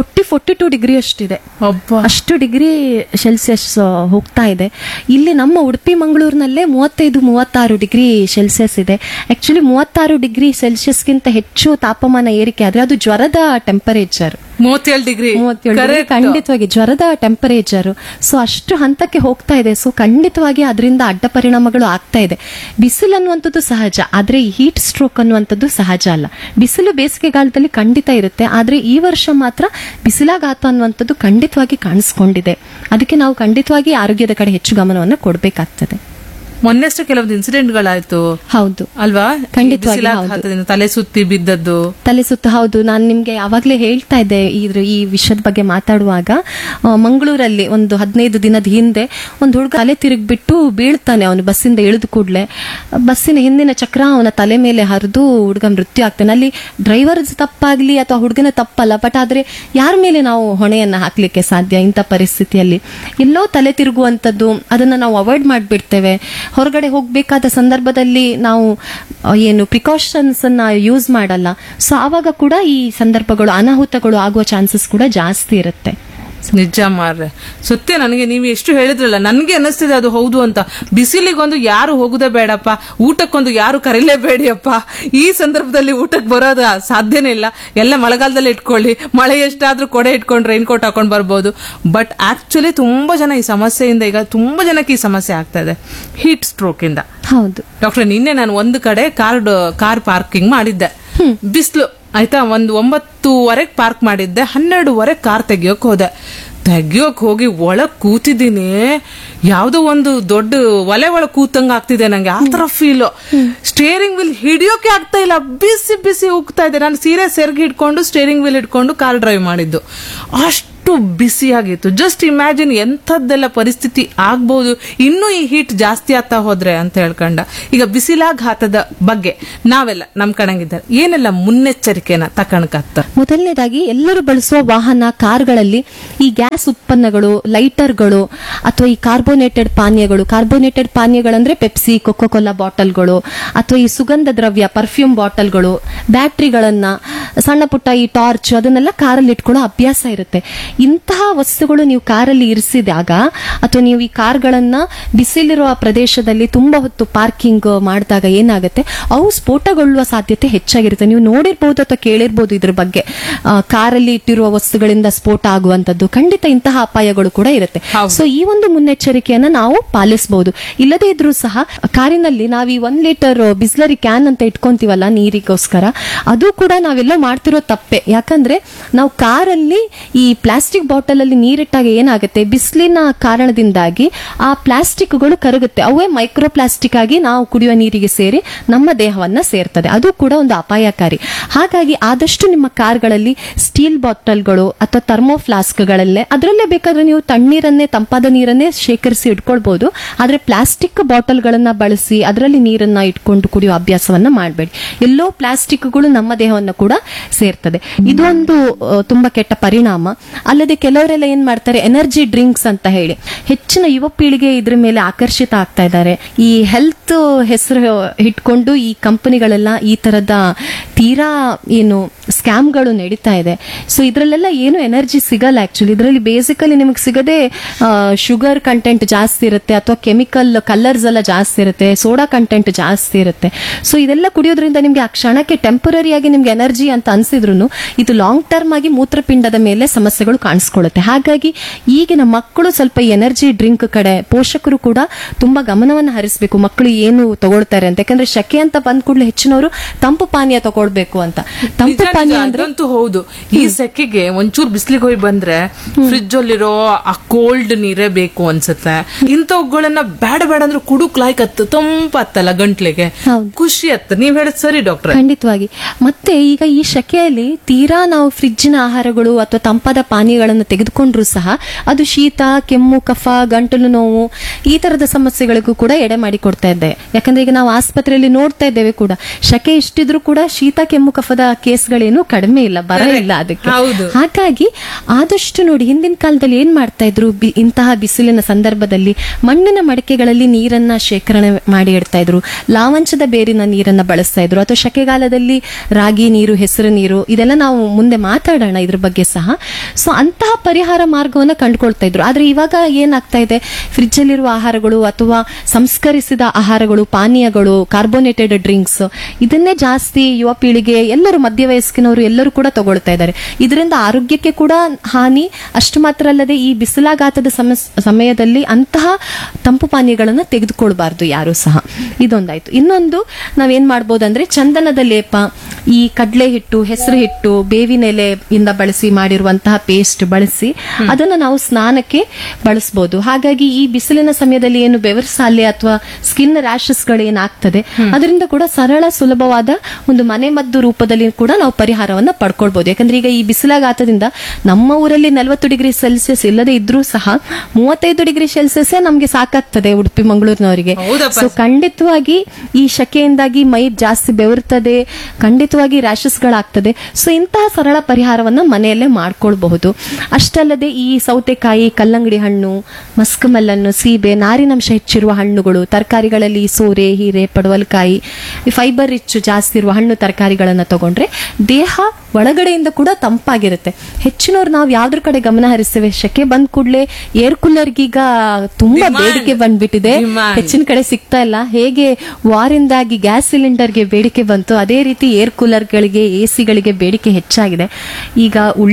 42 ಡಿಗ್ರಿ ಅಷ್ಟಿದೆ. ಅಷ್ಟು ಡಿಗ್ರಿ ಸೆಲ್ಸಿಯಸ್ ಹೋಗ್ತಾ ಇದೆ. ಇಲ್ಲಿ ನಮ್ಮ ಉಡುಪಿ ಮಂಗಳೂರಿನಲ್ಲೇ 35-36 ಡಿಗ್ರಿ ಸೆಲ್ಸಿಯಸ್ ಇದೆ. ಆಕ್ಚುಲಿ 36 ಡಿಗ್ರಿ ಸೆಲ್ಸಿಯಸ್ಗಿಂತ ಹೆಚ್ಚು ತಾಪಮಾನ ಏರಿಕೆ ಆದ್ರೆ ಅದು ಜ್ವರದ ಟೆಂಪರೇಚರ್. 37 ಡಿಗ್ರಿ ಖಂಡಿತವಾಗಿ ಜ್ವರದ ಟೆಂಪರೇಚರ್. ಸೊ ಅಷ್ಟು ಹಂತಕ್ಕೆ ಹೋಗ್ತಾ ಇದೆ. ಸೊ ಖಂಡಿತವಾಗಿ ಅದರಿಂದ ಅಡ್ಡ ಪರಿಣಾಮಗಳು ಆಗ್ತಾ ಇದೆ. ಬಿಸಿಲು ಅನ್ನುವಂಥದ್ದು ಸಹಜ, ಆದ್ರೆ ಈ ಹೀಟ್ ಸ್ಟ್ರೋಕ್ ಅನ್ನುವಂಥದ್ದು ಸಹಜ ಅಲ್ಲ. ಬಿಸಿಲು ಬೇಸಿಗೆಗಾಲದಲ್ಲಿ ಖಂಡಿತ ಇರುತ್ತೆ, ಆದ್ರೆ ಈ ವರ್ಷ ಮಾತ್ರ ಬಿಸಿಲಾಘಾತ ಅನ್ನುವಂಥದ್ದು ಖಂಡಿತವಾಗಿ ಕಾಣಿಸ್ಕೊಂಡಿದೆ. ಅದಕ್ಕೆ ನಾವು ಖಂಡಿತವಾಗಿ ಆರೋಗ್ಯದ ಕಡೆ ಹೆಚ್ಚು ಗಮನವನ್ನು ಕೊಡಬೇಕಾಗ್ತದೆ. ಮೊನ್ನೆಷ್ಟು ಕೆಲವೊಂದು ಇನ್ಸಿಡೆಂಟ್ಗಳಾಯ್ತು. ಹೌದು ಅಲ್ವಾ? ಖಂಡಿತವಾಗಿ ತಲೆ ಸುತ್ತಿ ಬಿದ್ದದ್ದು, ತಲೆ ಸುತ್ತ. ಹೌದು, ನಾನು ನಿಮ್ಗೆ ಯಾವಾಗ್ಲೇ ಹೇಳ್ತಾ ಇದ್ದೆ ಈ ವಿಷಯದ ಬಗ್ಗೆ ಮಾತಾಡುವಾಗ. ಮಂಗಳೂರಲ್ಲಿ ಒಂದು 15 ದಿನದ ಹಿಂದೆ ಒಂದು ಹುಡುಗ ತಲೆ ತಿರುಗ್ಬಿಟ್ಟು ಬೀಳ್ತಾನೆ. ಅವನು ಬಸ್ಸಿಂದ ಇಳಿದು ಕೂಡ್ಲೆ ಬಸ್ಸಿನ ಹಿಂದಿನ ಚಕ್ರ ಅವನ ತಲೆ ಮೇಲೆ ಹರಿದು ಹುಡುಗ ಮೃತ್ಯು ಆಗ್ತಾನೆ. ಅಲ್ಲಿ ಡ್ರೈವರ್ ತಪ್ಪಾಗ್ಲಿ ಅಥವಾ ಹುಡುಗನ ತಪ್ಪಲ್ಲ, ಬಟ್ ಆದ್ರೆ ಯಾರ ಮೇಲೆ ನಾವು ಹೊಣೆಯನ್ನ ಹಾಕ್ಲಿಕ್ಕೆ ಸಾಧ್ಯ? ಇಂಥ ಪರಿಸ್ಥಿತಿಯಲ್ಲಿ ಎಲ್ಲೋ ತಲೆ ತಿರುಗುವಂತದ್ದು, ಅದನ್ನ ನಾವು ಅವಾಯ್ಡ್ ಮಾಡ್ಬಿಡ್ತೇವೆ. ಹೊರಗಡೆ ಹೋಗ್ಬೇಕಾದ ಸಂದರ್ಭದಲ್ಲಿ ನಾವು ಏನು ಪ್ರಿಕಾಷನ್ಸ್ ಅನ್ನ ಯೂಸ್ ಮಾಡಲ್ಲ. ಸೊ ಆವಾಗ ಕೂಡ ಈ ಸಂದರ್ಭಗಳು, ಅನಾಹುತಗಳು ಆಗುವ ಚಾನ್ಸಸ್ ಕೂಡ ಜಾಸ್ತಿ ಇರುತ್ತೆ. ನಿಜ ಮಾರ್ರೆ, ಸತ್ಯ. ನನಗೆ ನೀವು ಎಷ್ಟು ಹೇಳಿದ್ರಲ್ಲ, ನನ್ಗೆ ಅನಿಸ್ತಿದೆ ಅದು ಹೌದು ಅಂತ. ಬಿಸಿಲಿಗೊಂದು ಯಾರು ಹೋಗುದೇ ಬೇಡಪ್ಪ, ಊಟಕ್ಕೊಂದು ಯಾರು ಕರೀಲೇಬೇಡಿಯಪ್ಪ. ಈ ಸಂದರ್ಭದಲ್ಲಿ ಊಟಕ್ಕೆ ಬರೋದ ಸಾಧ್ಯನೇ ಇಲ್ಲ. ಎಲ್ಲ ಮಳೆಗಾಲದಲ್ಲಿ ಇಟ್ಕೊಳ್ಳಿ, ಮಳೆ ಎಷ್ಟಾದ್ರೂ ಕೊಡೆ ಇಟ್ಕೊಂಡು ರೈನ್ ಕೋಟ್ ಹಾಕೊಂಡ್ ಬರ್ಬೋದು. ಬಟ್ ಆಕ್ಚುಲಿ ತುಂಬಾ ಜನ ಈ ಸಮಸ್ಯೆಯಿಂದ, ಈಗ ತುಂಬಾ ಜನಕ್ಕೆ ಈ ಸಮಸ್ಯೆ ಆಗ್ತಾ ಇದೆ ಹೀಟ್ ಸ್ಟ್ರೋಕ್ ಇಂದ. ಹೌದು ಡಾಕ್ಟರ್, ನಿನ್ನೆ ನಾನು ಒಂದು ಕಡೆ ಕಾರ್ ಪಾರ್ಕಿಂಗ್ ಮಾಡಿದ್ದೆ. ಬಿಸಿಲು ಆಯ್ತಾ, 9:30 ಪಾರ್ಕ್ ಮಾಡಿದ್ದೆ, 12:00 ಕಾರ್ ತೆಗಿಯೋಕ್ ಹೋದೆ. ತೆಗಿಯೋಕ್ ಹೋಗಿ ಒಳಗ್ ಕೂತಿದ್ದೀನಿ, ಯಾವ್ದೋ ಒಂದು ದೊಡ್ಡ ಒಲೆ ಒಳಗ್ ಕೂತಂಗ ಆಗ್ತಿದೆ ನಂಗೆ, ಆ ತರ ಫೀಲ್. ಸ್ಟೇರಿಂಗ್ ವೀಲ್ ಹಿಡಿಯೋಕೆ ಆಗ್ತಾ ಇಲ್ಲ, ಬಿಸಿ ಬಿಸಿ ಉಗ್ತಾ ಇದೆ. ನಾನು ಸೀರೆ ಸೆರ್ಗಿ ಹಿಡ್ಕೊಂಡು ಸ್ಟೇರಿಂಗ್ ವೀಲ್ ಹಿಡ್ಕೊಂಡು ಕಾರ್ ಡ್ರೈವ್ ಮಾಡಿದ್ದು, ಅಷ್ಟು ಬಿಸಿಯಾಗಿತ್ತು. ಜಸ್ಟ್ ಇಮ್ಯಾಜಿನ್ ಎಂಥದ್ದೆಲ್ಲ ಪರಿಸ್ಥಿತಿ ಆಗ್ಬಹುದು ಇನ್ನೂ ಈ ಹೀಟ್ ಜಾಸ್ತಿ ಆಗ್ತಾ ಹೋದ್ರೆ ಅಂತ ಹೇಳ್ಕೊಂಡ. ಈಗ ಬಿಸಿಲಾಘಾತದ ಬಗ್ಗೆ ನಾವೆಲ್ಲ ನಮ್ ಕಣಂಗಿದ್ದಾರೆ ಏನೆಲ್ಲ ಮುನ್ನೆಚ್ಚರಿಕೆನ ತಕಣಕತ್ತ? ಮೊದಲನೇದಾಗಿ ಎಲ್ಲರೂ ಬಳಸುವ ವಾಹನ ಕಾರ್ಗಳಲ್ಲಿ ಈ ಗ್ಯಾಸ್ ಉತ್ಪನ್ನಗಳು, ಲೈಟರ್ಗಳು ಅಥವಾ ಈ ಕಾರ್ಬೋನೇಟೆಡ್ ಪಾನೀಯಗಳಂದ್ರೆ ಪೆಪ್ಸಿ, ಕೊಕೋ ಕೋಲಾ ಬಾಟಲ್ಗಳು ಅಥವಾ ಈ ಸುಗಂಧ ದ್ರವ್ಯ ಪರ್ಫ್ಯೂಮ್ ಬಾಟಲ್ಗಳು, ಬ್ಯಾಟ್ರಿಗಳನ್ನ, ಸಣ್ಣ ಪುಟ್ಟ ಈ ಟಾರ್ಚ್ ಅದನ್ನೆಲ್ಲ ಕಾರಲ್ಲಿ ಇಟ್ಕೊಳ್ಳೋ ಅಭ್ಯಾಸ ಇರುತ್ತೆ. ಇಂತಹ ವಸ್ತುಗಳು ನೀವು ಕಾರಲ್ಲಿ ಇರಿಸಿದಾಗ ಅಥವಾ ನೀವು ಈ ಕಾರ್ಗಳನ್ನ ಬಿಸಿಲಿರುವ ಪ್ರದೇಶದಲ್ಲಿ ತುಂಬಾ ಹೊತ್ತು ಪಾರ್ಕಿಂಗ್ ಮಾಡಿದಾಗ ಏನಾಗುತ್ತೆ, ಅವು ಸ್ಫೋಟಗೊಳ್ಳುವ ಸಾಧ್ಯತೆ ಹೆಚ್ಚಾಗಿರುತ್ತೆ. ನೀವು ನೋಡಿರ್ಬಹುದು ಅಥವಾ ಕೇಳಿರ್ಬಹುದು ಇದ್ರ ಬಗ್ಗೆ. ಕಾರಲ್ಲಿ ಇಟ್ಟಿರುವ ವಸ್ತುಗಳಿಂದ ಸ್ಫೋಟ ಆಗುವಂತದ್ದು ಖಂಡಿತ ಇಂತಹ ಅಪಾಯಗಳು ಕೂಡ ಇರುತ್ತೆ. ಸೊ ಈ ಒಂದು ಮುನ್ನೆಚ್ಚರಿಕೆಯನ್ನ ನಾವು ಪಾಲಿಸಬಹುದು. ಇಲ್ಲದೇ ಇದ್ರೂ ಸಹ ಕಾರಿನಲ್ಲಿ ನಾವು ಈ 1 ಲೀಟರ್ ಬಿಸ್ಲರಿ ಕ್ಯಾನ್ ಅಂತ ಇಟ್ಕೊಂತೀವಲ್ಲ ನೀರಿಗೋಸ್ಕರ, ಅದು ಕೂಡ ನಾವೆಲ್ಲ ಮಾಡ್ತಿರೋ ತಪ್ಪೆ. ಯಾಕಂದ್ರೆ ನಾವು ಕಾರಲ್ಲಿ ಈ ಪ್ಲಾಸ್ಟಿಕ್ ಬಾಟಲ್ ಅಲ್ಲಿ ನೀರಿಟ್ಟಾಗ ಏನಾಗುತ್ತೆ, ಬಿಸಿಲಿನ ಕಾರಣದಿಂದಾಗಿ ಆ ಪ್ಲಾಸ್ಟಿಕ್ಗಳು ಕರಗುತ್ತೆ. ಅವೇ ಮೈಕ್ರೋ ಪ್ಲಾಸ್ಟಿಕ್ ಆಗಿ ನಾವು ಕುಡಿಯುವ ನೀರಿಗೆ ಸೇರಿ ನಮ್ಮ ದೇಹವನ್ನ ಸೇರ್ತದೆ. ಅದು ಕೂಡ ಒಂದು ಅಪಾಯಕಾರಿ. ಹಾಗಾಗಿ ಆದಷ್ಟು ನಿಮ್ಮ ಕಾರ್ಗಳಲ್ಲಿ ಸ್ಟೀಲ್ ಬಾಟಲ್ಗಳು ಅಥವಾ ಥರ್ಮೋ ಫ್ಲಾಸ್ಕ್ಗಳಲ್ಲೇ, ಅದರಲ್ಲೇ ಬೇಕಾದ್ರೆ ನೀವು ತಣ್ಣೀರನ್ನೇ, ತಂಪಾದ ನೀರನ್ನೇ ಶೇಖರಿಸಿ ಇಟ್ಕೊಳ್ಬಹುದು. ಆದ್ರೆ ಪ್ಲಾಸ್ಟಿಕ್ ಬಾಟಲ್ಗಳನ್ನ ಬಳಸಿ ಅದರಲ್ಲಿ ನೀರನ್ನ ಇಟ್ಕೊಂಡು ಕುಡಿಯುವ ಅಭ್ಯಾಸವನ್ನ ಮಾಡಬೇಡಿ. ಎಲ್ಲೋ ಪ್ಲಾಸ್ಟಿಕ್ಗಳು ನಮ್ಮ ದೇಹವನ್ನ ಕೂಡ ಸೇರ್ತದೆ. ಇದೊಂದು ತುಂಬಾ ಕೆಟ್ಟ ಪರಿಣಾಮ. ಅಲ್ಲದೆ ಕೆಲವರೆಲ್ಲ ಏನ್ ಮಾಡ್ತಾರೆ, ಎನರ್ಜಿ ಡ್ರಿಂಕ್ಸ್ ಅಂತ ಹೇಳಿ ಹೆಚ್ಚಿನ ಯುವ ಪೀಳಿಗೆ ಇದ್ರ ಮೇಲೆ ಆಕರ್ಷಿತ ಆಗ್ತಾ ಇದ್ದಾರೆ. ಈ ಹೆಲ್ತ್ ಹೆಸರು ಇಟ್ಕೊಂಡು ಈ ಕಂಪನಿಗಳೆಲ್ಲ ಈ ತರದ ತೀರಾ ಏನು ಸ್ಕ್ಯಾಮ್ಗಳು ನಡೀತಾ ಇದೆ. ಸೊ ಇದ್ರಲ್ಲೆಲ್ಲ ಏನು ಎನರ್ಜಿ ಸಿಗಲ್ಲ. ಆಕ್ಚುಲಿ ಇದರಲ್ಲಿ ಬೇಸಿಕಲಿ ನಿಮಗೆ ಸಿಗದೆ ಶುಗರ್ ಕಂಟೆಂಟ್ ಜಾಸ್ತಿ ಇರುತ್ತೆ ಅಥವಾ ಕೆಮಿಕಲ್ ಕಲರ್ಸ್ ಎಲ್ಲ ಜಾಸ್ತಿ ಇರುತ್ತೆ, ಸೋಡಾ ಕಂಟೆಂಟ್ ಜಾಸ್ತಿ ಇರುತ್ತೆ. ಸೊ ಇದೆಲ್ಲ ಕುಡಿಯೋದ್ರಿಂದ ನಿಮ್ಗೆ ಆ ಕ್ಷಣಕ್ಕೆ ಟೆಂಪರರಿ ಆಗಿ ನಿಮ್ಗೆ ಎನರ್ಜಿ ಅಂತ ಅನ್ಸಿದ್ರು ಇದು ಲಾಂಗ್ ಟರ್ಮ್ ಆಗಿ ಮೂತ್ರಪಿಂಡದ ಮೇಲೆ ಸಮಸ್ಯೆಗಳು ಕಾಣಿಸ್ಕೊಳ್ಳುತ್ತೆ. ಹಾಗಾಗಿ ಈಗಿನ ಮಕ್ಕಳು ಸ್ವಲ್ಪ ಈ ಎನರ್ಜಿ ಡ್ರಿಂಕ್ ಕಡೆ ಪೋಷಕರು ಕೂಡ ತುಂಬಾ ಗಮನವನ್ನು ಹರಿಸಬೇಕು. ಮಕ್ಕಳು ಏನು ತಗೊಳ್ತಾರೆ ಅಂತ. ಯಾಕಂದ್ರೆ ಶಕೆ ಅಂತ ಬಂದ ಕೂಡಲೇ ಹೆಚ್ಚಿನವರು ತಂಪು ಪಾನೀಯ ತಗೊಳ್ಬೇಕು ಅಂತ. ತಂಪು ಪಾನೀಯ ಅಂದ್ರೆ ಹೌದು, ಈ ಸೆಕೆಗೆ ಒಂಚೂರು ಬಿಸಿಲಿಗೆ ಹೋಗಿ ಬಂದ್ರೆ ಫ್ರಿಜ್ ಅಲ್ಲಿರೋ ಆ ಕೋಲ್ಡ್ ನೀರೇ ಬೇಕು ಅನ್ಸುತ್ತೆ. ಇಂಥವುಗಳನ್ನ ಬೇಡ ಅಂದ್ರೆ ಕುಡುಕ್ ಲಾಯ್ಕ್ ತಂಪತ್ತಲ್ಲ ಗಂಟ್ಲಿಗೆ, ಖುಷಿ ಅತ್ತ. ನೀವ್ ಹೇಳದ್ ಸರಿ ಡಾಕ್ಟರ್, ಖಂಡಿತವಾಗಿ. ಮತ್ತೆ ಈಗ ಈ ಶಕೆಯಲ್ಲಿ ತೀರಾ ನಾವು ಫ್ರಿಜ್ಜಿನ ಆಹಾರಗಳು ಅಥವಾ ತಂಪಾದ ಪಾನೀಯಗಳನ್ನು ತೆಗೆದುಕೊಂಡ್ರು ಸಹ ಅದು ಶೀತ, ಕೆಮ್ಮು, ಕಫ, ಗಂಟಲು ನೋವು ಈ ತರದ ಸಮಸ್ಯೆಗಳಿಗೂ ಕೂಡ ಎಡೆ ಮಾಡಿ ಕೊಡ್ತಾ ಇದೆ. ಯಾಕಂದ್ರೆ ಈಗ ನಾವು ಆಸ್ಪತ್ರೆಯಲ್ಲಿ ನೋಡ್ತಾ ಇದ್ದೇವೆ ಕೂಡ, ಶಕೆ ಇಷ್ಟಿದ್ರು ಕೂಡ ಶೀತ, ಕೆಮ್ಮು, ಕಫದ ಕೇಸ್ಗಳೇನು ಕಡಿಮೆ ಇಲ್ಲ, ಬರ ಇಲ್ಲ ಅದಕ್ಕೆ. ಹಾಗಾಗಿ ಆದಷ್ಟು ನೋಡಿ, ಹಿಂದಿನ ಕಾಲದಲ್ಲಿ ಏನ್ ಮಾಡ್ತಾ ಇದ್ರು, ಇಂತಹ ಬಿಸಿಲಿನ ಸಂದರ್ಭದಲ್ಲಿ ಮಣ್ಣಿನ ಮಡಕೆಗಳಲ್ಲಿ ನೀರನ್ನ ಶೇಖರಣೆ ಮಾಡಿ ಇಡ್ತಾ ಇದ್ರು, ಲಾವಂಚದ ಬೇರಿನ ನೀರನ್ನ ಬಳಸ್ತಾ ಇದ್ರು, ಅಥವಾ ಶಕೆಗಾಲದಲ್ಲಿ ರಾಗಿ ನೀರು, ಹೆಸರು ನೀರು, ಇದೆಲ್ಲ ನಾವು ಮುಂದೆ ಮಾತಾಡೋಣ ಇದ್ರ ಬಗ್ಗೆ ಸಹ. ಸೊ ಅಂತಹ ಪರಿಹಾರ ಮಾರ್ಗವನ್ನ ಕಂಡುಕೊಳ್ತಾ ಇದ್ರು. ಆದ್ರೆ ಇವಾಗ ಏನಾಗ್ತಾ ಇದೆ, ಫ್ರಿಜ್ ಅಲ್ಲಿರುವ ಆಹಾರಗಳು ಅಥವಾ ಸಂಸ್ಕರಿಸಿದ ಆಹಾರಗಳು, ಪಾನೀಯಗಳು, ಕಾರ್ಬೋನೇಟೆಡ್ ಡ್ರಿಂಕ್ಸ್ ಇದನ್ನೇ ಜಾಸ್ತಿ ಯುವ ಪೀಳಿಗೆ, ಎಲ್ಲರೂ ಮಧ್ಯವಯಸ್ಕಿನವರು ಎಲ್ಲರೂ ಕೂಡ ತಗೊಳ್ತಾ ಇದ್ದಾರೆ. ಇದರಿಂದ ಆರೋಗ್ಯಕ್ಕೆ ಕೂಡ ಹಾನಿ. ಅಷ್ಟು ಮಾತ್ರ ಅಲ್ಲದೆ ಈ ಬಿಸಿಲಾಘಾತದ ಸಮಯದಲ್ಲಿ ಅಂತಹ ತಂಪು ಪಾನೀಯಗಳನ್ನು ತೆಗೆದುಕೊಳ್ಬಾರ್ದು ಯಾರು ಸಹ. ಇದೊಂದಾಯ್ತು. ಇನ್ನೊಂದು ನಾವೇನ್ ಮಾಡ್ಬೋದು ಅಂದ್ರೆ ಚಂದನದ ಲೇಪ, ಈ ಕಡಲೆ ಹಿಟ್ಟು, ಹೆಸರು ಹಿಟ್ಟು, ಬೇವಿನ ಎಲೆಯಿಂದ ಬಳಸಿ ಮಾಡಿರುವಂತಹ ಪೇಸ್ಟ್ ಬಳಸಿ ಅದನ್ನ ನಾವು ಸ್ನಾನಕ್ಕೆ ಬಳಸಬಹುದು. ಹಾಗಾಗಿ ಈ ಬಿಸಿಲಿನ ಸಮಯದಲ್ಲಿ ಏನು ಬೆವರ್ಸಾಲೆ ಅಥವಾ ಸ್ಕಿನ್ ರ್ಯಾಶಸ್ಗಳು ಏನಾಗ್ತದೆ ಅದರಿಂದ ಕೂಡ ಸರಳ ಸುಲಭವಾದ ಒಂದು ಮನೆಮದ್ದು ರೂಪದಲ್ಲಿ ಕೂಡ ನಾವು ಪರಿಹಾರವನ್ನ ಪಡ್ಕೊಳ್ಬಹುದು. ಯಾಕಂದ್ರೆ ಈಗ ಈ ಬಿಸಿಲಾಘಾತದಿಂದ ನಮ್ಮ ಊರಲ್ಲಿ 40 ಡಿಗ್ರಿ ಸೆಲ್ಸಿಯಸ್ ಇಲ್ಲದೆ ಇದ್ರೂ ಸಹ 35 ಡಿಗ್ರಿ ಸೆಲ್ಸಿಯಸ್ ನಮ್ಗೆ ಸಾಕಾಗ್ತದೆ ಉಡುಪಿ ಮಂಗಳೂರಿನವರಿಗೆ. ಸೊ ಖಂಡಿತವಾಗಿ ಈ ಶಕೆಯಿಂದಾಗಿ ಮೈ ಜಾಸ್ತಿ ಬೆವರ್ತದೆ, ಖಂಡಿತವಾಗಿ ರ್ಯಾಶಸ್ಗಳಾಗ್ತದೆ. ಸೊ ಇಂತಹ ಸರಳ ಪರಿಹಾರವನ್ನ ಮನೆಯಲ್ಲೇ ಮಾಡ್ಕೊಳ್ಬಹುದು. ಅಷ್ಟಲ್ಲದೆ ಈ ಸೌತೆಕಾಯಿ, ಕಲ್ಲಂಗಡಿ ಹಣ್ಣು, ಮಸ್ಕಮಲ್ಲನ್ನು, ಸೀಬೆ, ನಾರಿನಂಶ ಹೆಚ್ಚಿರುವ ಹಣ್ಣುಗಳು, ತರಕಾರಿಗಳಲ್ಲಿ ಸೋರೆ, ಹೀರೆ, ಪಡವಲಕಾಯಿ, ಫೈಬರ್ ರಿಚ್ ಜಾಸ್ತಿ ಇರುವ ಹಣ್ಣು ತರಕಾರಿಗಳನ್ನ ತಗೊಂಡ್ರೆ ದೇಹ ಒಳಗಡೆಯಿಂದ ಕೂಡ ತಂಪಾಗಿರುತ್ತೆ. ಹೆಚ್ಚಿನವ್ರು ನಾವು ಯಾವ್ದ್ರ ಕಡೆ ಗಮನ ಹರಿಸ್ತೇವೆ, ಶಕೆ ಬಂದ್ ಕೂಡಲೇ ಏರ್ ಕೂಲರ್ಗೀಗ ತುಂಬಾ ಬೇಡಿಕೆ ಬಂದ್ಬಿಟ್ಟಿದೆ, ಹೆಚ್ಚಿನ ಕಡೆ ಸಿಗ್ತಾ ಇಲ್ಲ. ಹೇಗೆ ವಾರಿಂದಾಗಿ ಗ್ಯಾಸ್ ಸಿಲಿಂಡರ್ಗೆ ಬೇಡಿಕೆ ಬಂತು, ಅದೇ ರೀತಿ ಏರ್ ಕೂಲರ್ಗಳಿಗೆ, ಎಸಿಗಳಿಗೆ ಬೇಡಿಕೆ ಹೆಚ್ಚಾಗಿದೆ. ಈಗ ಉಳ್ಳವರು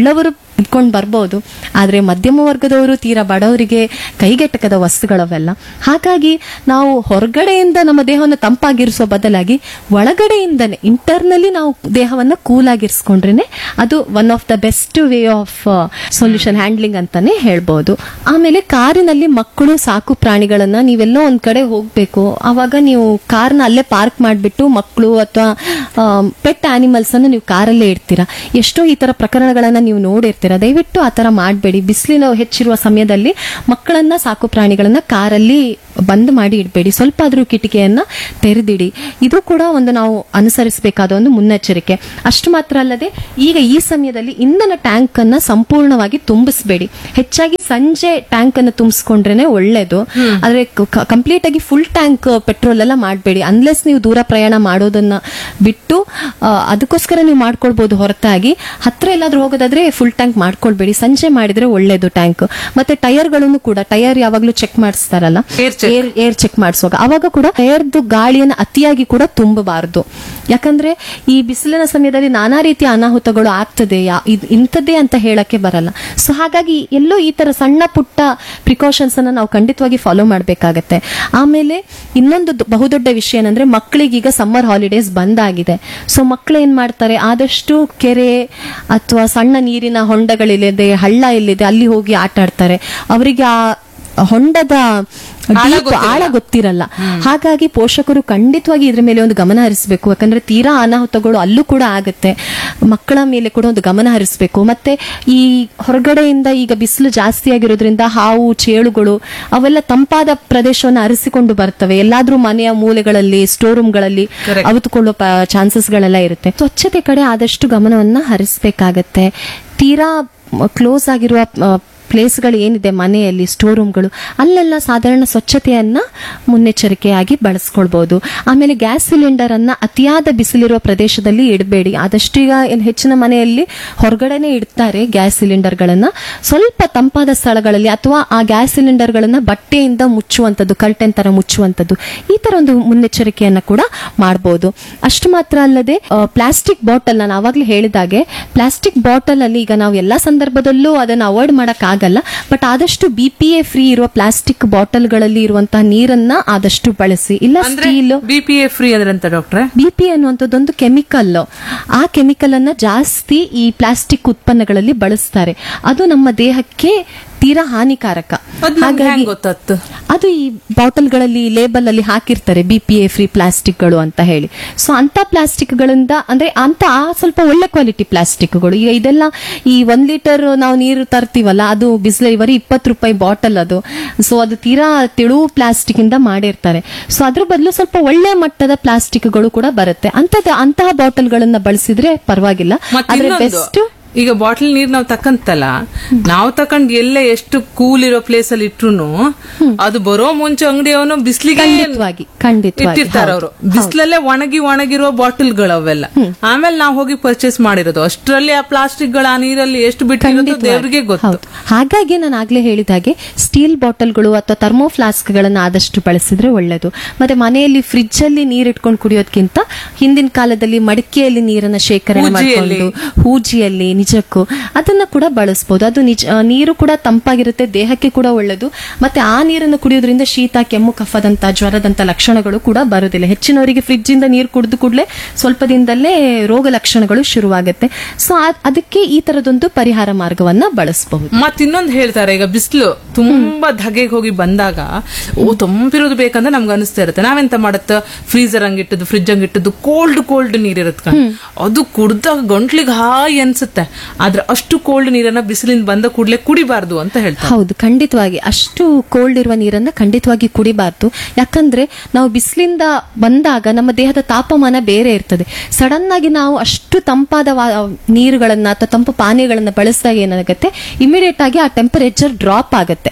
ಇಟ್ಕೊಂಡು ಬರ್ಬೋದು. ಆದ್ರೆ ಮಧ್ಯಮ ವರ್ಗದವರು ತೀರಾ ಬಡವರಿಗೆ ಕೈಗೆಟಕದ ವಸ್ತುಗಳವೆಲ್ಲ. ಹಾಗಾಗಿ ನಾವು ಹೊರಗಡೆಯಿಂದ ನಮ್ಮ ದೇಹವನ್ನು ತಂಪಾಗಿರಿಸೋ ಬದಲಾಗಿ ಒಳಗಡೆಯಿಂದನೇ ಇಂಟರ್ನಲಿ ನಾವು ದೇಹವನ್ನ ಕೂಲ್ ಆಗಿರಿಸ್ಕೊಂಡ್ರೇನೆ ಅದು one of the best way of solution handling ಅಂತಾನೆ ಹೇಳ್ಬೋದು. ಆಮೇಲೆ ಕಾರಿನಲ್ಲಿ ಮಕ್ಕಳು ಸಾಕು ಪ್ರಾಣಿಗಳನ್ನ ನೀವೆಲ್ಲೋ ಒಂದ್ ಕಡೆ ಹೋಗ್ಬೇಕು, ಅವಾಗ ನೀವು ಕಾರ್ನ ಅಲ್ಲೇ ಪಾರ್ಕ್ ಮಾಡಿಬಿಟ್ಟು ಮಕ್ಕಳು ಅಥವಾ ಪೆಟ್ ಆನಿಮಲ್ಸ್ ಅನ್ನು ನೀವು ಕಾರಲ್ಲೇ ಇಡ್ತೀರಾ. ಎಷ್ಟೋ ಈ ತರ ಪ್ರಕರಣಗಳನ್ನ ನೀವು ನೋಡಿರ್ತೀರಾ. ದಯವಿಟ್ಟು ಆ ತರ ಮಾಡಬೇಡಿ. ಬಿಸಿಲಿನ ಹೆಚ್ಚಿರುವ ಸಮಯದಲ್ಲಿ ಮಕ್ಕಳನ್ನ ಸಾಕು ಪ್ರಾಣಿಗಳನ್ನ ಕಾರಲ್ಲಿ ಬಂದ್ ಮಾಡಿ ಇಡಬೇಡಿ. ಸ್ವಲ್ಪ ಆದ್ರೂ ಕಿಟಿಕಿಯನ್ನ ತೆರೆದಿಡಿ. ಇದು ಕೂಡ ಒಂದು ನಾವು ಅನುಸರಿಸಬೇಕಾದ ಒಂದು ಮುನ್ನೆಚ್ಚರಿಕೆ. ಅಷ್ಟು ಮಾತ್ರ ಅಲ್ಲದೆ ಈಗ ಈ ಸಮಯದಲ್ಲಿ ಇಂಧನ ಟ್ಯಾಂಕ್ ಅನ್ನ ಸಂಪೂರ್ಣವಾಗಿ ತುಂಬಿಸಬೇಡಿ. ಹೆಚ್ಚಾಗಿ ಸಂಜೆ ಟ್ಯಾಂಕ್ ಅನ್ನು ತುಂಬಿಸ್ಕೊಂಡ್ರೇನೆ ಒಳ್ಳೇದು. ಆದ್ರೆ ಕಂಪ್ಲೀಟ್ ಆಗಿ ಫುಲ್ ಟ್ಯಾಂಕ್ ಪೆಟ್ರೋಲ್ ಎಲ್ಲ ಮಾಡಬೇಡಿ. ಅನ್ಲೆಸ್ ನೀವು ದೂರ ಪ್ರಯಾಣ ಮಾಡೋದನ್ನ ಬಿಟ್ಟು ಅದಕ್ಕೋಸ್ಕರ ನೀವು ಮಾಡ್ಕೊಳ್ಬಹುದು. ಹೊರತಾಗಿ ಹತ್ರ ಎಲ್ಲಾದ್ರೂ ಹೋಗೋದಾದ್ರೆ ಫುಲ್ ಟ್ಯಾಂಕ್ ಮಾಡ್ಕೊಳ್ಬೇಡಿ. ಸಂಜೆ ಮಾಡಿದ್ರೆ ಒಳ್ಳೇದು ಟ್ಯಾಂಕ್. ಮತ್ತೆ ಟೈರ್ಗಳನ್ನು ಕೂಡ, ಟೈರ್ ಯಾವಾಗ್ಲೂ ಚೆಕ್ ಮಾಡಿಸ್ತಾರಲ್ಲ, ಏರ್ ಚೆಕ್ ಮಾಡಿಸುವಾಗ ಅವಾಗ ಕೂಡ ಟೈರ್ದು ಗಾಳಿಯನ್ನು ಅತಿಯಾಗಿ ಕೂಡ ತುಂಬಬಾರದು. ಯಾಕಂದ್ರೆ ಈ ಬಿಸಿಲಿನ ಸಮಯದಲ್ಲಿ ನಾನಾ ರೀತಿಯ ಅನಾಹುತಗಳು ಆಗ್ತದೆ, ಇಂಥದ್ದೇ ಅಂತ ಹೇಳಕ್ಕೆ ಬರಲ್ಲ. ಸೊ ಹಾಗಾಗಿ ಎಲ್ಲೋ ಈ ತರ ಸಣ್ಣ ಪುಟ್ಟ ಪ್ರಿಕಾಷನ್ಸ್ ಅನ್ನ ನಾವು ಖಂಡಿತವಾಗಿ ಫಾಲೋ ಮಾಡಬೇಕಾಗತ್ತೆ. ಆಮೇಲೆ ಇನ್ನೊಂದು ಬಹುದೊಡ್ಡ ವಿಷಯ ಏನಂದ್ರೆ ಮಕ್ಕಳಿಗೀಗ ಸಮ್ಮರ್ ಹಾಲಿಡೇಸ್ ಬಂದಾಗಿದೆ. ಸೊ ಮಕ್ಕಳು ಏನ್ ಮಾಡ್ತಾರೆ, ಆದಷ್ಟು ಕೆರೆ ಅಥವಾ ಸಣ್ಣ ನೀರಿನ ಹೊಂಡಗಳಿಲ್ಲಿದೆ, ಹಳ್ಳ ಎಲ್ಲಿದೆ ಅಲ್ಲಿ ಹೋಗಿ ಆಟ ಆಡ್ತಾರೆ. ಅವರಿಗೆ ಆ ಹೊಂಡದ ಆಳ ಗೊತ್ತಿರಲ್ಲ. ಹಾಗಾಗಿ ಪೋಷಕರು ಖಂಡಿತವಾಗಿ ಇದ್ರ ಮೇಲೆ ಒಂದು ಗಮನ ಹರಿಸಬೇಕು. ಯಾಕಂದ್ರೆ ತೀರಾ ಅನಾಹುತಗಳು ಅಲ್ಲೂ ಕೂಡ ಆಗತ್ತೆ. ಮಕ್ಕಳ ಮೇಲೆ ಕೂಡ ಒಂದು ಗಮನ ಹರಿಸಬೇಕು. ಮತ್ತೆ ಈ ಹೊರಗಡೆಯಿಂದ ಈಗ ಬಿಸಿಲು ಜಾಸ್ತಿ ಆಗಿರೋದ್ರಿಂದ ಹಾವು, ಚೇಳುಗಳು ಅವೆಲ್ಲ ತಂಪಾದ ಪ್ರದೇಶವನ್ನು ಅರಿಸಿಕೊಂಡು ಬರ್ತವೆ. ಎಲ್ಲಾದ್ರೂ ಮನೆಯ ಮೂಲೆಗಳಲ್ಲಿ, ಸ್ಟೋರ್ ರೂಮ್ಗಳಲ್ಲಿ ಅವತುಕೊಳ್ಳೋ ಚಾನ್ಸಸ್ಗಳೆಲ್ಲ ಇರುತ್ತೆ. ಸ್ವಚ್ಛತೆ ಕಡೆ ಆದಷ್ಟು ಗಮನವನ್ನ ಹರಿಸಬೇಕಾಗತ್ತೆ. ತೀರಾ ಕ್ಲೋಸ್ ಆಗಿರುವ ಪ್ಲೇಸ್ಗಳು ಏನಿದೆ ಮನೆಯಲ್ಲಿ, ಸ್ಟೋರ್ ರೂಮ್ಗಳು, ಅಲ್ಲೆಲ್ಲ ಸಾಧಾರಣ ಸ್ವಚ್ಛತೆಯನ್ನ ಮುನ್ನೆಚ್ಚರಿಕೆಯಾಗಿ ಬಳಸ್ಕೊಳ್ಬಹುದು. ಆಮೇಲೆ ಗ್ಯಾಸ್ ಸಿಲಿಂಡರ್ ಅನ್ನ ಅತಿಯಾದ ಬಿಸಿಲಿರುವ ಪ್ರದೇಶದಲ್ಲಿ ಇಡಬೇಡಿ. ಆದಷ್ಟು ಈಗ ಹೆಚ್ಚಿನ ಮನೆಯಲ್ಲಿ ಹೊರಗಡೆನೆ ಇಡ್ತಾರೆ ಗ್ಯಾಸ್ ಸಿಲಿಂಡರ್ ಗಳನ್ನ. ಸ್ವಲ್ಪ ತಂಪಾದ ಸ್ಥಳಗಳಲ್ಲಿ ಅಥವಾ ಆ ಗ್ಯಾಸ್ ಸಿಲಿಂಡರ್ ಗಳನ್ನ ಬಟ್ಟೆಯಿಂದ ಮುಚ್ಚುವಂತದ್ದು, ಕರ್ಟೆನ್ ತರ ಮುಚ್ಚುವಂತದ್ದು, ಈ ತರ ಒಂದು ಮುನ್ನೆಚ್ಚರಿಕೆಯನ್ನ ಕೂಡ ಮಾಡಬಹುದು. ಅಷ್ಟು ಮಾತ್ರ ಅಲ್ಲದೆ ಪ್ಲಾಸ್ಟಿಕ್ ಬಾಟಲ್, ನಾನು ಆವಾಗಲೇ ಹೇಳಿದಾಗೆ ಪ್ಲಾಸ್ಟಿಕ್ ಬಾಟಲ್ ಅಲ್ಲಿ ಈಗ ನಾವು ಎಲ್ಲಾ ಸಂದರ್ಭದಲ್ಲೂ ಅದನ್ನು ಅವಾಯ್ಡ್ ಮಾಡಕ್ ಬಟ್ ಆದಷ್ಟು BPA ಫ್ರೀ ಇರುವ ಪ್ಲಾಸ್ಟಿಕ್ ಬಾಟಲ್ ಗಳಲ್ಲಿ ಇರುವಂತಹ ನೀರನ್ನ ಆದಷ್ಟು ಬಳಸಿ. ಇಲ್ಲ ಸ್ಟೀಲ್. BPA ಫ್ರೀ ಅಂದ್ರೆ ಅಂತ ಡಾಕ್ಟ್ರೆ? BPA ಅನ್ನುವಂಥದ್ದೊಂದು chemical. ಆ ಕೆಮಿಕಲ್ ಅನ್ನ ಜಾಸ್ತಿ ಈ ಪ್ಲಾಸ್ಟಿಕ್ ಉತ್ಪನ್ನಗಳಲ್ಲಿ ಬಳಸ್ತಾರೆ. ಅದು ನಮ್ಮ ದೇಹಕ್ಕೆ ತೀರಾ ಹಾನಿಕಾರಕ. ಹಾಗಾಗಿ ಅದು ಈ ಬಾಟಲ್ಗಳಲ್ಲಿ ಲೇಬಲ್ ಅಲ್ಲಿ ಹಾಕಿರ್ತಾರೆ BPA ಫ್ರೀ ಪ್ಲಾಸ್ಟಿಕ್ಗಳು ಅಂತ ಹೇಳಿ. ಸೊ ಅಂತ ಪ್ಲಾಸ್ಟಿಕ್ ಗಳಿಂದ ಅಂದ್ರೆ ಅಂತ ಸ್ವಲ್ಪ ಒಳ್ಳೆ ಕ್ವಾಲಿಟಿ ಪ್ಲಾಸ್ಟಿಕ್ಗಳು, ಈಗ ಇದೆಲ್ಲ ಈ 1 ಲೀಟರ್ ನಾವು ನೀರು ತರ್ತೀವಲ್ಲ, ಅದು ಬಿಸ್ಲರಿ ಬರೀ 20 ರೂಪಾಯಿ ಬಾಟಲ್ ಅದು. ಸೊ ಅದು ತೀರಾ ತೆಳು ಪ್ಲಾಸ್ಟಿಕ್ ಇಂದ ಮಾಡಿರ್ತಾರೆ. ಸೊ ಅದ್ರ ಬದಲು ಸ್ವಲ್ಪ ಒಳ್ಳೆ ಮಟ್ಟದ ಪ್ಲಾಸ್ಟಿಕ್ಗಳು ಕೂಡ ಬರುತ್ತೆ. ಅಂತಹ ಬಾಟಲ್ ಗಳನ್ನ ಬಳಸಿದ್ರೆ ಪರವಾಗಿಲ್ಲ. ಆದ್ರೆ ಬೆಸ್ಟ್ ಈಗ ಬಾಟಲ್ ನೀರ್ ನಾವು ತಕ್ಕಂತಲ್ಲ, ನಾವು ತಕೊಂಡ್ ಎಲ್ಲೇ ಎಷ್ಟು ಕೂಲ್ ಇರೋ ಪ್ಲೇಸ್ ಅಲ್ಲಿ ಇಟ್ರು ಅದು ಬರೋ ಮುಂಚೆ ಅಂಗಡಿಯವನು ಬಿಸ್ಲಿಗೆ ಇಟ್ಟಿರ್ತಾರ ಅವರು. ಬಿಸ್ಲಲ್ಲೇ ಒಣಗಿರೋ ಬಾಟಲ್ಗಳು ಅವೆಲ್ಲ. ಆಮೇಲೆ ನಾವು ಹೋಗಿ ಪರ್ಚೇಸ್ ಮಾಡಿರೋದು. ಅಷ್ಟರಲ್ಲಿ ಆ ಪ್ಲಾಸ್ಟಿಕ್ ಗಳ ಆ ನೀರಲ್ಲಿ ಎಷ್ಟು ಬಿಟ್ಟಿರೋದು ದೇವರಿಗೆ ಗೊತ್ತು. ಹಾಗಾಗಿ ನಾನು ಆಗ್ಲೇ ಹೇಳಿದಾಗೆ ಸ್ಟೀಲ್ ಬಾಟಲ್ಗಳು ಅಥವಾ ಥರ್ಮೋ ಫ್ಲಾಸ್ಕ್ ಗಳನ್ನ ಆದಷ್ಟು ಬಳಸಿದ್ರೆ ಒಳ್ಳೇದು. ಮತ್ತೆ ಮನೆಯಲ್ಲಿ ಫ್ರಿಡ್ಜ್ ಅಲ್ಲಿ ನೀರ್ ಇಟ್ಕೊಂಡು ಕುಡಿಯೋದಕ್ಕಿಂತ ಹಿಂದಿನ ಕಾಲದಲ್ಲಿ ಮಡಿಕೆಯಲ್ಲಿ ನೀರನ್ನ ಶೇಖರಣೆ ಮಾಡಿಕೊಂಡು ಹೂಜಿಯಲ್ಲಿ ನಿಜಕ್ಕೂ ಅದನ್ನ ಕೂಡ ಬಳಸಬಹುದು. ಅದು ನೀರು ಕೂಡ ತಂಪಾಗಿರುತ್ತೆ, ದೇಹಕ್ಕೆ ಕೂಡ ಒಳ್ಳೆದು. ಮತ್ತೆ ಆ ನೀರನ್ನು ಕುಡಿಯೋದ್ರಿಂದ ಶೀತ, ಕೆಮ್ಮು, ಕಫದಂತ, ಜ್ವರದಂತ ಲಕ್ಷಣಗಳು ಕೂಡ ಬರುವುದಿಲ್ಲ. ಹೆಚ್ಚಿನವರಿಗೆ ಫ್ರಿಡ್ಜ್ ಇಂದ ನೀರು ಕುಡಿದು ಕೂಡಲೇ ಸ್ವಲ್ಪ ದಿನದಲ್ಲೇ ರೋಗ ಲಕ್ಷಣಗಳು ಶುರುವಾಗುತ್ತೆ. ಸೊ ಅದಕ್ಕೆ ಈ ತರದೊಂದು ಪರಿಹಾರ ಮಾರ್ಗವನ್ನ ಬಳಸಬಹುದು. ಮತ್ತೆ ಇನ್ನೊಂದು ಹೇಳ್ತಾರೆ, ಈಗ ಬಿಸಿಲು ತುಂಬಾ ಧಗೆಗೆ ಹೋಗಿ ಬಂದಾಗ ತಂಪಿರೋದು ಬೇಕಂದ್ರೆ ನಮ್ಗೆ ಅನಿಸ್ತಾ ಇರುತ್ತೆ. ನಾವೆಂತ ಮಾಡುತ್ತ ಫ್ರೀಜರ್ ಹಂಗಿಟ್ಟದ್ದು, ಫ್ರಿಡ್ಜ್ ಹಂಗಿಟ್ಟದ್ದು, ಕೋಲ್ಡ್ ನೀರಿರುತ್ತೆ. ಅದು ಕುಡ್ದಾಗ ಗಂಟ್ಲಿಗೆ ಹಾಯ್ ಅನ್ಸುತ್ತೆ. ಆದ್ರೆ ಅಷ್ಟು ಕೋಲ್ಡ್ ನೀರನ್ನ ಬಿಸಿಲಿಂದ ಬಂದ ಕೂಡಲೇ ಕುಡಿಬಾರ್ದು ಅಂತ ಹೇಳ್ತಾರೆ. ಹೌದು, ಖಂಡಿತವಾಗಿ ಅಷ್ಟು ಕೋಲ್ಡ್ ಇರುವ ನೀರನ್ನ ಖಂಡಿತವಾಗಿ ಕುಡಿಬಾರ್ದು. ಯಾಕಂದ್ರೆ ನಾವು ಬಿಸಿಲಿಂದ ಬಂದಾಗ ನಮ್ಮ ದೇಹದ ತಾಪಮಾನ ಬೇರೆ ಇರ್ತದೆ. ಸಡನ್ ಆಗಿ ನಾವು ಅಷ್ಟು ತಂಪಾದ ನೀರುಗಳನ್ನ ಅಥವಾ ತಂಪು ಪಾನೀಯಗಳನ್ನ ಬಳಸಿದಾಗ ಏನಾಗುತ್ತೆ, ಇಮಿಡಿಯೇಟ್ ಆಗಿ ಆ ಟೆಂಪರೇಚರ್ ಡ್ರಾಪ್ ಆಗುತ್ತೆ.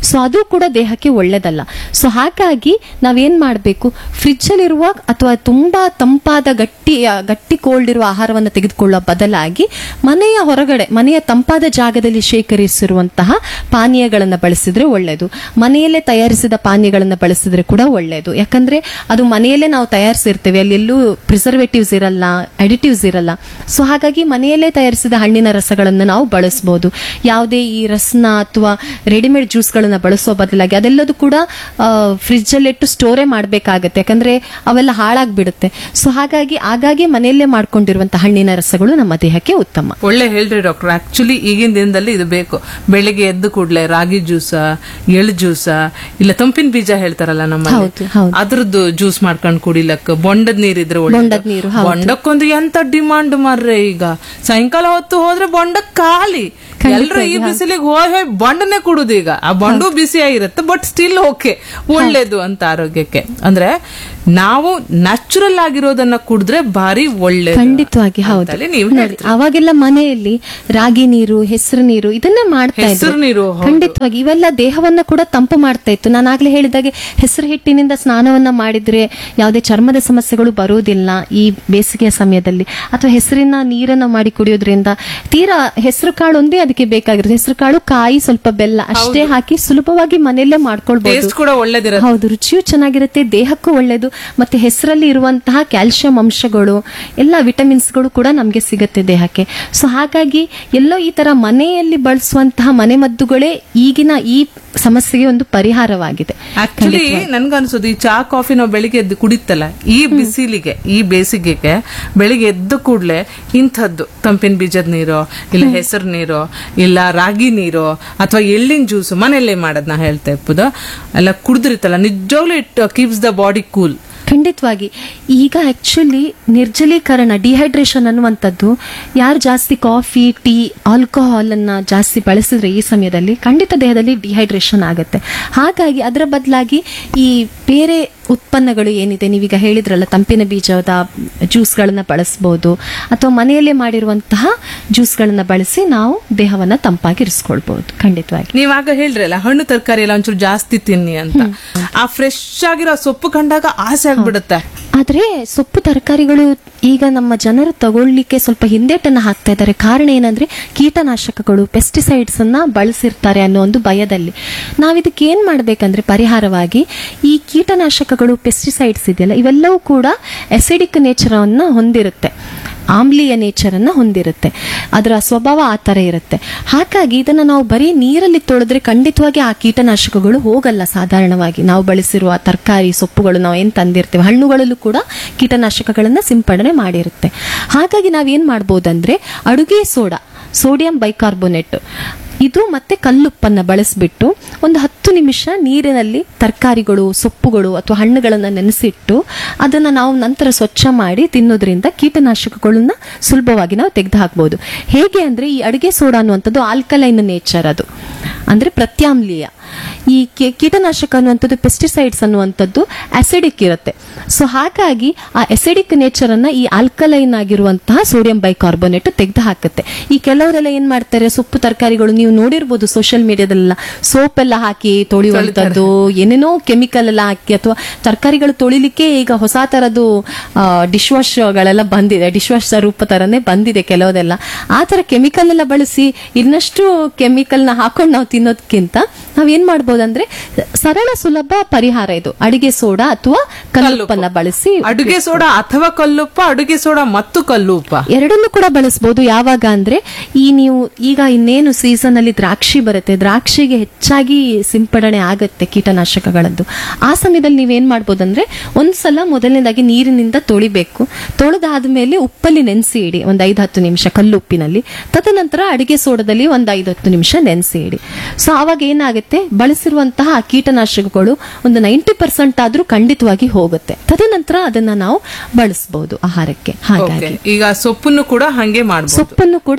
ಸೊ ಅದು ಕೂಡ ದೇಹಕ್ಕೆ ಒಳ್ಳೇದಲ್ಲ. ಸೊ ಹಾಗಾಗಿ ನಾವೇನ್ ಮಾಡಬೇಕು, ಫ್ರಿಡ್ಜ್ ಅಲ್ಲಿರುವ ಅಥವಾ ತುಂಬಾ ತಂಪಾದ ಗಟ್ಟಿ ಕೋಲ್ಡ್ ಇರುವ ಆಹಾರವನ್ನು ತೆಗೆದುಕೊಳ್ಳುವ ಬದಲಾಗಿ ಮನೆಯ ಹೊರಗಡೆ, ಮನೆಯ ತಂಪಾದ ಜಾಗದಲ್ಲಿ ಶೇಖರಿಸಿರುವಂತಹ ಪಾನೀಯಗಳನ್ನು ಬಳಸಿದ್ರೆ ಒಳ್ಳೆಯದು. ಮನೆಯಲ್ಲೇ ತಯಾರಿಸಿದ ಪಾನೀಯಗಳನ್ನು ಬಳಸಿದ್ರೆ ಕೂಡ ಒಳ್ಳೆಯದು. ಯಾಕಂದ್ರೆ ಅದು ಮನೆಯಲ್ಲೇ ನಾವು ತಯಾರಿಸಿರ್ತೇವೆ, ಅಲ್ಲಿ ಎಲ್ಲೂ ಪ್ರಿಸರ್ವೇಟಿವ್ಸ್ ಇರಲ್ಲ, ಅಡಿಟಿವ್ಸ್ ಇರಲ್ಲ. ಸೊ ಹಾಗಾಗಿ ಮನೆಯಲ್ಲೇ ತಯಾರಿಸಿದ ಹಣ್ಣಿನ ರಸಗಳನ್ನು ನಾವು ಬಳಸಬಹುದು. ಯಾವುದೇ ಈ ರಸನ ಅಥವಾ ರೆಡಿಮೇಡ್ ಜ್ಯೂಸ್ಗಳನ್ನ ಬಳಸೋ ಬದಲಾಗಿ ಅದೆಲ್ಲದೂ ಕೂಡ ಫ್ರಿಡ್ಜ್ ಅಲ್ಲಿಟ್ಟು ಸ್ಟೋರೇ ಮಾಡಬೇಕಾಗತ್ತೆ, ಯಾಕಂದ್ರೆ ಅವೆಲ್ಲ ಹಾಳಾಗ್ಬಿಡುತ್ತೆ. ಸೊ ಹಾಗಾಗಿ ಆಗಾಗ್ಗೆ ಮನೆಯಲ್ಲೇ ಮಾಡ್ಕೊಂಡಿರುವಂತಹ ಹಣ್ಣಿನ ರಸಗಳು ನಮ್ಮ ದೇಹಕ್ಕೆ ಉತ್ತಮ. ಒಳ್ಳೆ ಹೇಳ್ರಿ ಡಾಕ್ಟರ್. ಆಕ್ಚುಲಿ ಈಗಿನ ದಿನದಲ್ಲಿ ಇದು ಬೇಕು. ಬೆಳಿಗ್ಗೆ ಎದ್ದು ಕೂಡ್ಲೆ ರಾಗಿ ಜ್ಯೂಸ, ಎಳ್ಳು ಜ್ಯೂಸ, ಇಲ್ಲ ತಂಪಿನ ಬೀಜ ಹೇಳ್ತಾರಲ್ಲ ನಮ್ಮ, ಅದ್ರದ್ದು ಜ್ಯೂಸ್ ಮಾಡ್ಕೊಂಡು ಕುಡಿಲಕ್ಕ. ಬೊಂಡದ ನೀರಿದ್ರೆ ಒಳ್ಳೆ. ಬೊಂಡಕ್ಕೊಂದು ಎಂತ ಡಿಮಾಂಡ್ ಮಾರ್ರೆ. ಈಗ ಸಾಯಂಕಾಲ ಹೊತ್ತು ಹೋದ್ರೆ ಬೊಂಡ ಖಾಲಿ. ಎಲ್ರು ಈ ಬಿಸಿಲಿಗೆ ಹೋಗಿ ಬೊಂಡನೆ ಕುಡುದು. ಈಗ ಆ ಬೊಂಡು ಬಿಸಿಯಾಗಿರುತ್ತೆ, ಬಟ್ ಸ್ಟಿಲ್ ಓಕೆ, ಒಳ್ಳೇದು ಅಂತ ಆರೋಗ್ಯಕ್ಕೆ. ಅಂದ್ರೆ ನಾವು ನ್ಯಾಚುರಲ್ ಆಗಿರೋದನ್ನ ಕುಡಿದ್ರೆ ಭಾರಿ ಒಳ್ಳೇದು. ಖಂಡಿತವಾಗಿ ಹೌದು. ಅವಾಗೆಲ್ಲ ಮನೆಯಲ್ಲಿ ರಾಗಿ ನೀರು, ಹೆಸರು ನೀರು ಇದನ್ನ ಮಾಡ್ತಾ ಇದ್ರು. ಖಂಡಿತವಾಗಿ ಇವೆಲ್ಲ ದೇಹವನ್ನ ಕೂಡ ತಂಪು ಮಾಡ್ತಾ ಇತ್ತು. ನಾನು ಆಗ್ಲೇ ಹೇಳಿದಾಗೆ ಹೆಸರು ಹಿಟ್ಟಿನಿಂದ ಸ್ನಾನವನ್ನ ಮಾಡಿದ್ರೆ ಯಾವುದೇ ಚರ್ಮದ ಸಮಸ್ಯೆಗಳು ಬರುವುದಿಲ್ಲ ಈ ಬೇಸಿಗೆಯ ಸಮಯದಲ್ಲಿ. ಅಥವಾ ಹೆಸರಿನ ನೀರನ್ನ ಮಾಡಿ ಕುಡಿಯೋದ್ರಿಂದ ತೀರಾ ಹೆಸರು ಕಾಳು ಒಂದೇ ಅದಕ್ಕೆ ಬೇಕಾಗಿರುತ್ತೆ. ಹೆಸರು ಕಾಳು, ಕಾಯಿ, ಸ್ವಲ್ಪ ಬೆಲ್ಲ ಅಷ್ಟೇ ಹಾಕಿ ಸುಲಭವಾಗಿ ಮನೆಯಲ್ಲೇ ಮಾಡ್ಕೊಳ್ಬಹುದು. ಹೌದು, ರುಚಿಯೂ ಚೆನ್ನಾಗಿರುತ್ತೆ, ದೇಹಕ್ಕೂ ಒಳ್ಳೇದು. ಮತ್ತೆ ಹೆಸರಲ್ಲಿ ಇರುವಂತಹ ಕ್ಯಾಲ್ಸಿಯಂ ಅಂಶಗಳು, ಎಲ್ಲ ವಿಟಮಿನ್ಸ್ಗಳು ಕೂಡ ನಮ್ಗೆ ಸಿಗುತ್ತೆ ದೇಹಕ್ಕೆ. ಸೊ ಹಾಗಾಗಿ ಎಲ್ಲೋ ಈ ತರ ಮನೆಯಲ್ಲಿ ಬಳಸುವಂತಹ ಮನೆಮದ್ದುಗಳೇ ಈಗಿನ ಈ ಸಮಸ್ಯೆಗೆ ಒಂದು ಪರಿಹಾರವಾಗಿದೆ. ಆಕ್ಚುಲಿ ನನ್ಗನ್ಸೋದು ಈ ಚಾ ಕಾಫಿ ನಾವು ಬೆಳಿಗ್ಗೆ ಎದ್ದು ಕುಡಿತಲ್ಲ, ಈ ಬಿಸಿಲಿಗೆ, ಈ ಬೇಸಿಗೆಗೆ ಬೆಳಿಗ್ಗೆ ಎದ್ದು ಕೂಡ್ಲೆ ಇಂಥದ್ದು ತಂಪಿನ ಬೀಜದ ನೀರು, ಇಲ್ಲ ಹೆಸರು ನೀರು, ಇಲ್ಲ ರಾಗಿ ನೀರು, ಅಥವಾ ಎಳ್ಳಿನ ಜ್ಯೂಸು ಮನೆಯಲ್ಲೇ ಮಾಡೋದ್ ನಾ ಹೇಳ್ತಾ ಇಪ್ಪದು ಎಲ್ಲ ಕುಡಿದ್ರಿತ್ತಲ್ಲ, ನಿಜವಾಗ್ಲೂ it keeps the body cool. ಖಂಡಿತವಾಗಿ. ಈಗ ಆಕ್ಚುಲಿ ನಿರ್ಜಲೀಕರಣ, ಡಿಹೈಡ್ರೇಷನ್ ಅನ್ನುವಂಥದ್ದು, ಯಾರು ಜಾಸ್ತಿ ಕಾಫಿ, ಟೀ, ಆಲ್ಕೋಹಾಲ್ ಅನ್ನ ಜಾಸ್ತಿ ಬಳಸಿದ್ರೆ ಈ ಸಮಯದಲ್ಲಿ ಖಂಡಿತ ದೇಹದಲ್ಲಿ ಡಿಹೈಡ್ರೇಷನ್ ಆಗುತ್ತೆ. ಹಾಗಾಗಿ ಅದರ ಬದಲಾಗಿ ಈ ಬೇರೆ ಉತ್ಪನ್ನಗಳು ಏನಿದೆ, ನೀವೀಗ ಹೇಳಿದ್ರಲ್ಲ ತಂಪಿನ ಬೀಜದ ಜ್ಯೂಸ್ಗಳನ್ನ ಬಳಸಬಹುದು, ಅಥವಾ ಮನೆಯಲ್ಲೇ ಮಾಡಿರುವಂತಹ ಜ್ಯೂಸ್ಗಳನ್ನ ಬಳಸಿ ನಾವು ದೇಹವನ್ನ ತಂಪಾಗಿರಿಸ್ಕೊಳ್ಬಹುದು. ಖಂಡಿತವಾಗಿ. ನೀವಾಗ ಹೇಳ್ರಲ್ಲ ಹಣ್ಣು ತರಕಾರಿ ಎಲ್ಲ ಒಂಚೂರು ಜಾಸ್ತಿ ತಿನ್ನಿ ಅಂತ, ಆ ಫ್ರೆಶ್ ಆಗಿರೋ ಸೊಪ್ಪು ಕಂಡಾಗ ಆಸೆ ಆಗ್ಬಿಡುತ್ತೆ. ಆದ್ರೆ ಸೊಪ್ಪು ತರಕಾರಿಗಳು ಈಗ ನಮ್ಮ ಜನರು ತಗೊಳ್ಳಿಕ್ಕೆ ಸ್ವಲ್ಪ ಹಿಂದೇಟನ್ನ ಹಾಕ್ತಾ ಇದ್ದಾರೆ. ಕಾರಣ ಏನಂದ್ರೆ ಕೀಟನಾಶಕಗಳು, ಪೆಸ್ಟಿಸೈಡ್ಸ್ ಅನ್ನ ಬಳಸಿರ್ತಾರೆ ಅನ್ನೋ ಒಂದು ಭಯದಲ್ಲಿ. ನಾವಿದಕ್ಕೆ ಏನ್ ಮಾಡ್ಬೇಕಂದ್ರೆ ಪರಿಹಾರವಾಗಿ ಈ ಕೀಟನಾಶಕಗಳು, ಪೆಸ್ಟಿಸೈಡ್ಸ್ ಇದೆಯಲ್ಲ, ಇವೆಲ್ಲವೂ ಕೂಡ ಅಸಿಡಿಕ್ ನೇಚರ್ ಅನ್ನ ಹೊಂದಿರುತ್ತೆ, ಆಮ್ಲೀಯ ನೇಚರ್ ಅನ್ನ ಹೊಂದಿರುತ್ತೆ, ಅದರ ಸ್ವಭಾವ ಆ ತರ ಇರುತ್ತೆ. ಹಾಗಾಗಿ ಇದನ್ನ ನಾವು ಬರೀ ನೀರಲ್ಲಿ ತೊಳೆದ್ರೆ ಖಂಡಿತವಾಗಿ ಆ ಕೀಟನಾಶಕಗಳು ಹೋಗಲ್ಲ. ಸಾಧಾರಣವಾಗಿ ನಾವು ಬಳಸಿರುವ ತರಕಾರಿ, ಸೊಪ್ಪುಗಳು, ನಾವು ಏನ್ ತಂದಿರ್ತೇವೆ, ಹಣ್ಣುಗಳಲ್ಲೂ ಕೂಡ ಕೀಟನಾಶಕಗಳನ್ನ ಸಿಂಪಡಣೆ ಮಾಡಿರುತ್ತೆ. ಹಾಗಾಗಿ ನಾವೇನ್ ಮಾಡ್ಬೋದಂದ್ರೆ ಅಡುಗೆ ಸೋಡಾ, ಸೋಡಿಯಂ ಬೈಕಾರ್ಬೋನೇಟ್, ಇದು ಮತ್ತೆ ಕಲ್ಲುಪ್ಪನ್ನ ಬಳಸಿಬಿಟ್ಟು ಒಂದು 10 ನಿಮಿಷ ನೀರಿನಲ್ಲಿ ತರಕಾರಿಗಳು, ಸೊಪ್ಪುಗಳು ಅಥವಾ ಹಣ್ಣುಗಳನ್ನ ನೆನೆಸಿಟ್ಟು ಅದನ್ನ ನಾವು ನಂತರ ಸ್ವಚ್ಛ ಮಾಡಿ ತಿನ್ನೋದ್ರಿಂದ ಕೀಟನಾಶಕಗಳನ್ನ ಸುಲಭವಾಗಿ ನಾವು ತೆಗೆದು ಹಾಕಬಹುದು. ಹೇಗೆ ಅಂದ್ರೆ ಈ ಅಡುಗೆ ಸೋಡಾ ಅನ್ನುವಂಥದ್ದು ಆಲ್ಕಲೈನ್ ನೇಚರ್, ಅದು ಅಂದ್ರೆ ಪ್ರತ್ಯಾಮ್ಲೀಯ. ಈ ಕೀಟನಾಶಕ ಅನ್ನುವಂಥದ್ದು, ಪೆಸ್ಟಿಸೈಡ್ಸ್ ಅನ್ನುವಂಥದ್ದು ಅಸಿಡಿಕ್ ಇರುತ್ತೆ. ಸೊ ಹಾಗಾಗಿ ಆ ಅಸಿಡಿಕ್ ನೇಚರ್ ಅನ್ನ ಈ ಆಲ್ಕಲೈನ್ ಆಗಿರುವಂತಹ ಸೋಡಿಯಂ ಬೈಕಾರ್ಬೋನೇಟ್ ತೆಗೆದು ಹಾಕುತ್ತೆ. ಈ ಕೆಲವರೆಲ್ಲ ಏನ್ ಮಾಡ್ತಾರೆ, ಸೊಪ್ಪು ತರಕಾರಿಗಳು ನೀವು ನೋಡಿರ್ಬೋದು ಸೋಷಿಯಲ್ ಮೀಡಿಯಾದಲ್ಲೆಲ್ಲ ಸೋಪ್ ಎಲ್ಲ ಹಾಕಿ ತೊಳೆಯುವಂಥದ್ದು, ಏನೇನೋ ಕೆಮಿಕಲ್ ಎಲ್ಲ ಹಾಕಿ, ಅಥವಾ ತರಕಾರಿಗಳು ತೊಳಿಲಿಕ್ಕೆ ಈಗ ಹೊಸ ತರದ್ದು ಡಿಶ್ ವಾಶ್ ಗಳೆಲ್ಲ ಬಂದಿದೆ, ಡಿಶ್ ವಾಶ್ ರೂಪ ತರನೇ ಬಂದಿದೆ ಕೆಲವುದೆಲ್ಲ. ಆ ತರ ಕೆಮಿಕಲ್ ಎಲ್ಲ ಬಳಸಿ ಇನ್ನಷ್ಟು ಕೆಮಿಕಲ್ ನ ಹಾಕೊಂಡು ನಾವು ತಿನ್ನೋದಕ್ಕಿಂತ ನಾವೇನ್ ಮಾಡ್ಬೋದಂದ್ರೆ ಸರಳ ಸುಲಭ ಪರಿಹಾರ ಇದು, ಅಡಿಗೆ ಸೋಡಾ ಅಥವಾ ಕಲ್ಲುಪ್ಪನ್ನ ಬಳಸಿ. ಅಡುಗೆ ಸೋಡಾ ಅಥವಾ ಕಲ್ಲುಪ್ಪ, ಅಡುಗೆ ಸೋಡಾ ಮತ್ತು ಕಲ್ಲುಪ್ಪ ಎರಡನ್ನೂ ಕೂಡ ಬಳಸಬಹುದು. ಯಾವಾಗ ಅಂದ್ರೆ ಈ ನೀವು ಈಗ ಇನ್ನೇನು ಸೀಸನ್ ಅಲ್ಲಿ ದ್ರಾಕ್ಷಿ ಬರುತ್ತೆ, ದ್ರಾಕ್ಷಿಗೆ ಹೆಚ್ಚಾಗಿ ಸಿಂಪಡಣೆ ಆಗತ್ತೆ ಕೀಟನಾಶಕಗಳದ್ದು. ಆ ಸಮಯದಲ್ಲಿ ನೀವೇನ್ ಮಾಡ್ಬೋದಂದ್ರೆ ಒಂದ್ಸಲ ಮೊದಲನೇದಾಗಿ ನೀರಿನಿಂದ ತೊಳಿಬೇಕು. ತೊಳೆದಾದ್ಮೇಲೆ ಉಪ್ಪಲ್ಲಿ ನೆನೆಸಿ ಇಡಿ ಒಂದ್ 5-10 ನಿಮಿಷ ಕಲ್ಲುಪ್ಪಿನಲ್ಲಿ. ತದನಂತರ ಅಡಿಗೆ ಸೋಡಾದಲ್ಲಿ ಒಂದ್ 5-10 ನಿಮಿಷ ನೆನೆಸಿ ಇಡಿ. ಸೊ ಅವಾಗ ಏನಾಗುತ್ತೆ, ಬಳಸಿರುವಂತಹ ಕೀಟನಾಶಕಗಳು ಒಂದು 90% ಆದ್ರೂ ಖಂಡಿತವಾಗಿ ಹೋಗುತ್ತೆ. ತದನಂತರ ಅದನ್ನ ನಾವು ಬಳಸಬಹುದು ಆಹಾರಕ್ಕೆ. ಹಾಗಾಗಿ ಈಗ ಸೊಪ್ಪನ್ನು ಕೂಡ ಹಾಗೆ ಮಾಡಬಹುದು. ಸೊಪ್ಪನ್ನು ಕೂಡ,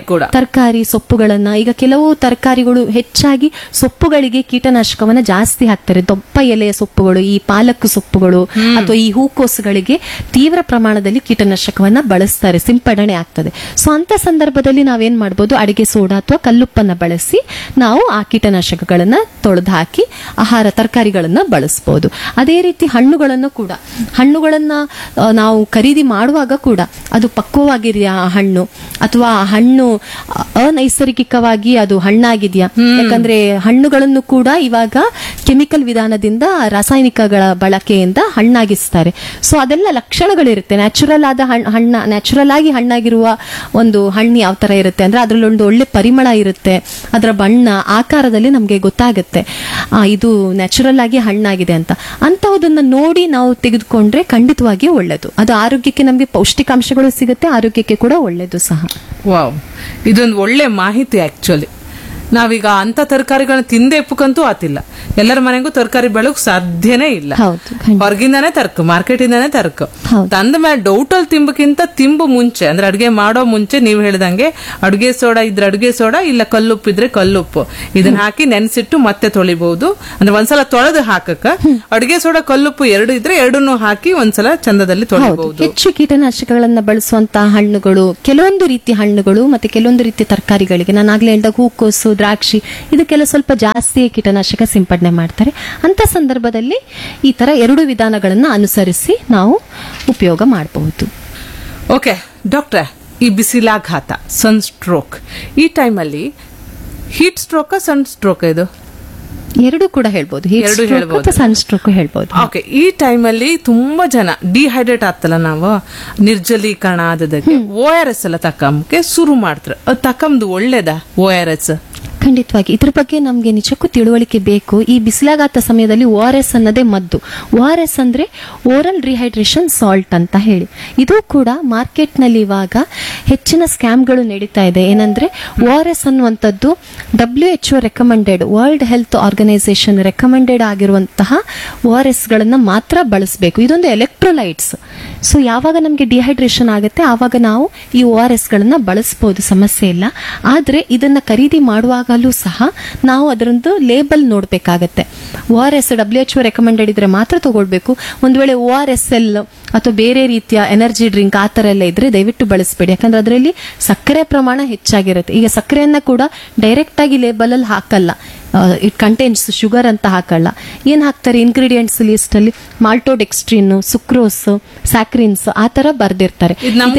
ತರಕಾರಿ ಸೊಪ್ಪುಗಳನ್ನ, ಈಗ ಕೆಲವು ತರಕಾರಿಗಳು ಹೆಚ್ಚಾಗಿ ಸೊಪ್ಪುಗಳಿಗೆ ಕೀಟನಾಶಕವನ್ನ ಜಾಸ್ತಿ ಹಾಕ್ತಾರೆ. ದೊಪ್ಪ ಎಲೆಯ ಸೊಪ್ಪುಗಳು, ಈ ಪಾಲಕ್ ಸೊಪ್ಪುಗಳು ಅಥವಾ ಈ ಹೂಕೋಸುಗಳಿಗೆ ತೀವ್ರ ಪ್ರಮಾಣದಲ್ಲಿ ಕೀಟನಾಶಕವನ್ನ ಬಳಸ್ತಾರೆ, ಸಿಂಪಡಣೆ ಆಗ್ತದೆ. ಸೊ ಅಂತ ಸಂದರ್ಭದಲ್ಲಿ ನಾವೇನ್ ಮಾಡಬಹುದು, ಅಡಿಗೆ ಸೋಡಾ ಅಥವಾ ಕಲ್ಲುಪ್ಪನ್ನ ಬಳಸಿ ನಾವು ಆ ಕೀಟನಾಶಕಗಳನ್ನ ತೊಳೆದು ಹಾಕಿ ಆಹಾರ ತರಕಾರಿಗಳನ್ನ ಬಳಸಬಹುದು. ಅದೇ ರೀತಿ ಹಣ್ಣುಗಳನ್ನು ಕೂಡ ನಾವು ಖರೀದಿ ಮಾಡುವಾಗ ಕೂಡ ಅದು ಪಕ್ವವಾಗಿದೆಯಾ ಆ ಹಣ್ಣು, ಅಥವಾ ಆ ಹಣ್ಣು ಅನೈಸರ್ಗಿಕವಾಗಿ ಅದು ಹಣ್ಣಾಗಿದೆಯಾ. ಯಾಕಂದ್ರೆ ಹಣ್ಣುಗಳನ್ನು ಕೂಡ ಇವಾಗ ಕೆಮಿಕಲ್ ವಿಧಾನದಿಂದ ರಾಸಾಯನಿಕಗಳ ಬಳಕೆಯಿಂದ ಹಣ್ಣಾಗಿಸ್ತಾರೆ. ಸೊ ಅದೆಲ್ಲ ಲಕ್ಷಣಗಳಿರುತ್ತೆ. ನ್ಯಾಚುರಲ್ ಆಗಿ ಹಣ್ಣಾಗಿರುವ ಒಂದು ಹಣ್ಣು ಯಾವ ತರ ಇರುತ್ತೆ ಅಂದ್ರೆ ಅದ್ರಲ್ಲಿ ಒಂದು ಒಳ್ಳೆ ಪರಿಮಳ ಇರುತ್ತೆ, ಅದರ ಬಣ್ಣ ಆಕಾರದಲ್ಲಿ ನಮ್ಗೆ ಗೊತ್ತಾಗುತ್ತೆ ಇದು ನ್ಯಾಚುರಲ್ ಆಗಿ ಹಣ್ಣಾಗಿದೆ ಅಂತ. ಅಂತಹದನ್ನ ನೋಡಿ ನಾವು ತೆಗೆದುಕೊಂಡ್ರೆ ಖಂಡಿತವಾಗಿಯೂ ಒಳ್ಳೆದು. ಅದು ಆರೋಗ್ಯಕ್ಕೆ ನಮ್ಗೆ ಪೌಷ್ಟಿಕಾಂಶಗಳು ಸಿಗುತ್ತೆ, ಆರೋಗ್ಯಕ್ಕೆ ಕೂಡ ಒಳ್ಳೆದು ಸಹ. ವಾವ್, ಇದೊಂದು ಒಳ್ಳೆ ಮಾಹಿತಿ. ಆಕ್ಚುಲಿ ನಾವೀಗ ಅಂತ ತರಕಾರಿಗಳನ್ನ ತಿಂದೆ ಎಪ್ಪಕ್ಕಂತೂ ಆತಿಲ್ಲ. ಎಲ್ಲರ ಮನೆಗೂ ತರಕಾರಿ ಬೆಳಕ್ ಸಾಧ್ಯನೇ ಇಲ್ಲ. ಹೊರಗಿಂದಾನೇ ತರ್ಕ, ಮಾರ್ಕೆಟ್ ಇಂದಾನೇ ತರ್ಕ. ತಂದ ಮೇಲೆ ಡೌಟ್ ಅಲ್ಲಿ ತಿಂಬು ಮುಂಚೆ ಅಂದ್ರೆ ಅಡುಗೆ ಮಾಡೋ ಮುಂಚೆ ನೀವು ಹೇಳ್ದಂಗೆ ಅಡುಗೆ ಸೋಡಾ ಇದ್ರೆ ಅಡುಗೆ ಸೋಡಾ, ಇಲ್ಲ ಕಲ್ಲುಪ್ಪು ಇದ್ರೆ ಕಲ್ಲುಪ್ಪು, ಇದನ್ನ ಹಾಕಿ ನೆನ್ಸಿಟ್ಟು ಮತ್ತೆ ತೊಳಿಬಹುದು. ಅಂದ್ರೆ ಒಂದ್ಸಲ ತೊಳೆದು ಹಾಕಕ್ಕ ಅಡುಗೆ ಸೋಡಾ ಕಲ್ಲುಪ್ಪು ಎರಡು ಇದ್ರೆ ಎರಡನ್ನೂ ಹಾಕಿ ಒಂದ್ಸಲ ಚಂದದಲ್ಲಿ ತೊಳಿಬಹುದು. ಹೆಚ್ಚು ಕೀಟನಾಶಕಗಳನ್ನ ಬಳಸುವಂತಹ ಹಣ್ಣುಗಳು, ಕೆಲವೊಂದು ರೀತಿಯ ಹಣ್ಣುಗಳು ಮತ್ತೆ ಕೆಲವೊಂದು ರೀತಿಯ ತರಕಾರಿಗಳಿಗೆ ನಾನು ಆಗ್ಲೇ ಹೇಳಿದಾಗ ಹೂಕೋಸು, ದ್ರಾಕ್ಷಿ, ಇದಕ್ಕೆಲ್ಲ ಸ್ವಲ್ಪ ಜಾಸ್ತಿ ಕೀಟನಾಶಕ ಸಿಂಪಡಣೆ ಮಾಡ್ತಾರೆ. ಅಂತ ಸಂದರ್ಭದಲ್ಲಿ ಈ ತರ 2 ವಿಧಾನಗಳನ್ನ ಅನುಸರಿಸಿ ನಾವು ಉಪಯೋಗ ಮಾಡಬಹುದು. ಓಕೆ ಡಾಕ್ಟ್ರೆ, ಈ ಬಿಸಿಲಾಘಾತ, ಸನ್ ಸ್ಟ್ರೋಕ್, ಈ ಟೈಮಲ್ಲಿ ಹೀಟ್ ಸ್ಟ್ರೋಕ್ ಸನ್ ಸ್ಟ್ರೋಕ್ ಇದು ಎರಡು ಕೂಡ ಹೇಳ್ಬೋದು, ಸನ್ ಸ್ಟ್ರೋಕ್ ಹೇಳ್ಬೋದು. ಓಕೆ, ಈ ಟೈಮಲ್ಲಿ ತುಂಬಾ ಜನ ಡಿಹೈಡ್ರೇಟ್ ಆಗ್ತಲ್ಲ, ನಾವು ನಿರ್ಜಲೀಕರಣ ಆದದಕ್ಕೆ ORS ಎಲ್ಲ ತಕ್ಕಂಬಕ್ಕೆ ಶುರು ಮಾಡ್ತಾರೆ. ಅದು ತಕ್ಕಂದು ಒಳ್ಳೇದಾ ORS? ಖಂಡಿತವಾಗಿ ಇದ್ರ ಬಗ್ಗೆ ನಮ್ಗೆ ನಿಜಕ್ಕೂ ತಿಳುವಳಿಕೆ ಬೇಕು. ಈ ಬಿಸಿಲಾಘಾತ ಸಮಯದಲ್ಲಿ ORS ಅನ್ನೋದೇ ಮದ್ದು. ORS ಅಂದ್ರೆ ಓರಲ್ ರಿಹೈಡ್ರೇಷನ್ ಸಾಲ್ಟ್ ಅಂತ ಹೇಳಿ. ಇದು ಕೂಡ ಮಾರ್ಕೆಟ್ ನಲ್ಲಿ ಇವಾಗ ಹೆಚ್ಚಿನ ಸ್ಕ್ಯಾಮ್ಗಳು ನಡೀತಾ ಇದೆ. ಏನಂದ್ರೆ ORS ಅನ್ನುವಂಥದ್ದು WHO recommended, world health organisation recommended ಆಗಿರುವಂತಹ ORS ಗಳನ್ನ ಮಾತ್ರ ಬಳಸಬೇಕು. ಇದೊಂದು ಎಲೆಕ್ಟ್ರೋಲೈಟ್ಸ್. ಸೊ ಯಾವಾಗ ನಮ್ಗೆ ಡಿಹೈಡ್ರೇಷನ್ ಆಗುತ್ತೆ ಆವಾಗ ನಾವು ಈ ORS ಗಳನ್ನ ಬಳಸಬಹುದು, ಸಮಸ್ಯೆ ಇಲ್ಲ. ಆದ್ರೆ ಇದನ್ನ ಖರೀದಿ ಮಾಡುವಾಗ ಸಹ ನಾವು ಅದರದ್ದು ಲೇಬಲ್ ನೋಡ್ಬೇಕಾಗತ್ತೆ. ORS WHO ರೆಕಮೆಂಡೆಡ್ ಇದ್ರೆ ಮಾತ್ರ ತಗೊಳ್ಬೇಕು. ಒಂದ್ ವೇಳೆ ORSL ಅಥವಾ ಬೇರೆ ರೀತಿಯ ಎನರ್ಜಿ ಡ್ರಿಂಕ್ ಆ ತರ ಎಲ್ಲ ಇದ್ರೆ ದಯವಿಟ್ಟು ಬಳಸಬೇಡಿ. ಯಾಕಂದ್ರೆ ಅದರಲ್ಲಿ ಸಕ್ಕರೆ ಪ್ರಮಾಣ ಹೆಚ್ಚಾಗಿರುತ್ತೆ. ಈಗ ಸಕ್ಕರೆಯನ್ನ ಕೂಡ ಡೈರೆಕ್ಟ್ ಆಗಿ ಲೇಬಲ್ ಅಲ್ಲಿ ಹಾಕಲ್ಲ, ಇಟ್ ಕಂಟೈನ್ಸ್ ಶುಗರ್ ಅಂತ ಹಾಕಲ್ಲ. ಏನ್ ಹಾಕ್ತಾರೆ ಇಂಗ್ರೀಡಿಯೆಂಟ್ಸ್ ಲಿಸ್ಟ್ ಅಲ್ಲಿ ಮಾಲ್ಟೋಡೆಕ್ಸ್ಟ್ರಿನ್, ಸುಕ್ರೋಸ್, ಸ್ಯಾಕ್ರಿನ್ಸ್ ಆ ತರ ಬರ್ದಿರ್ತಾರೆ.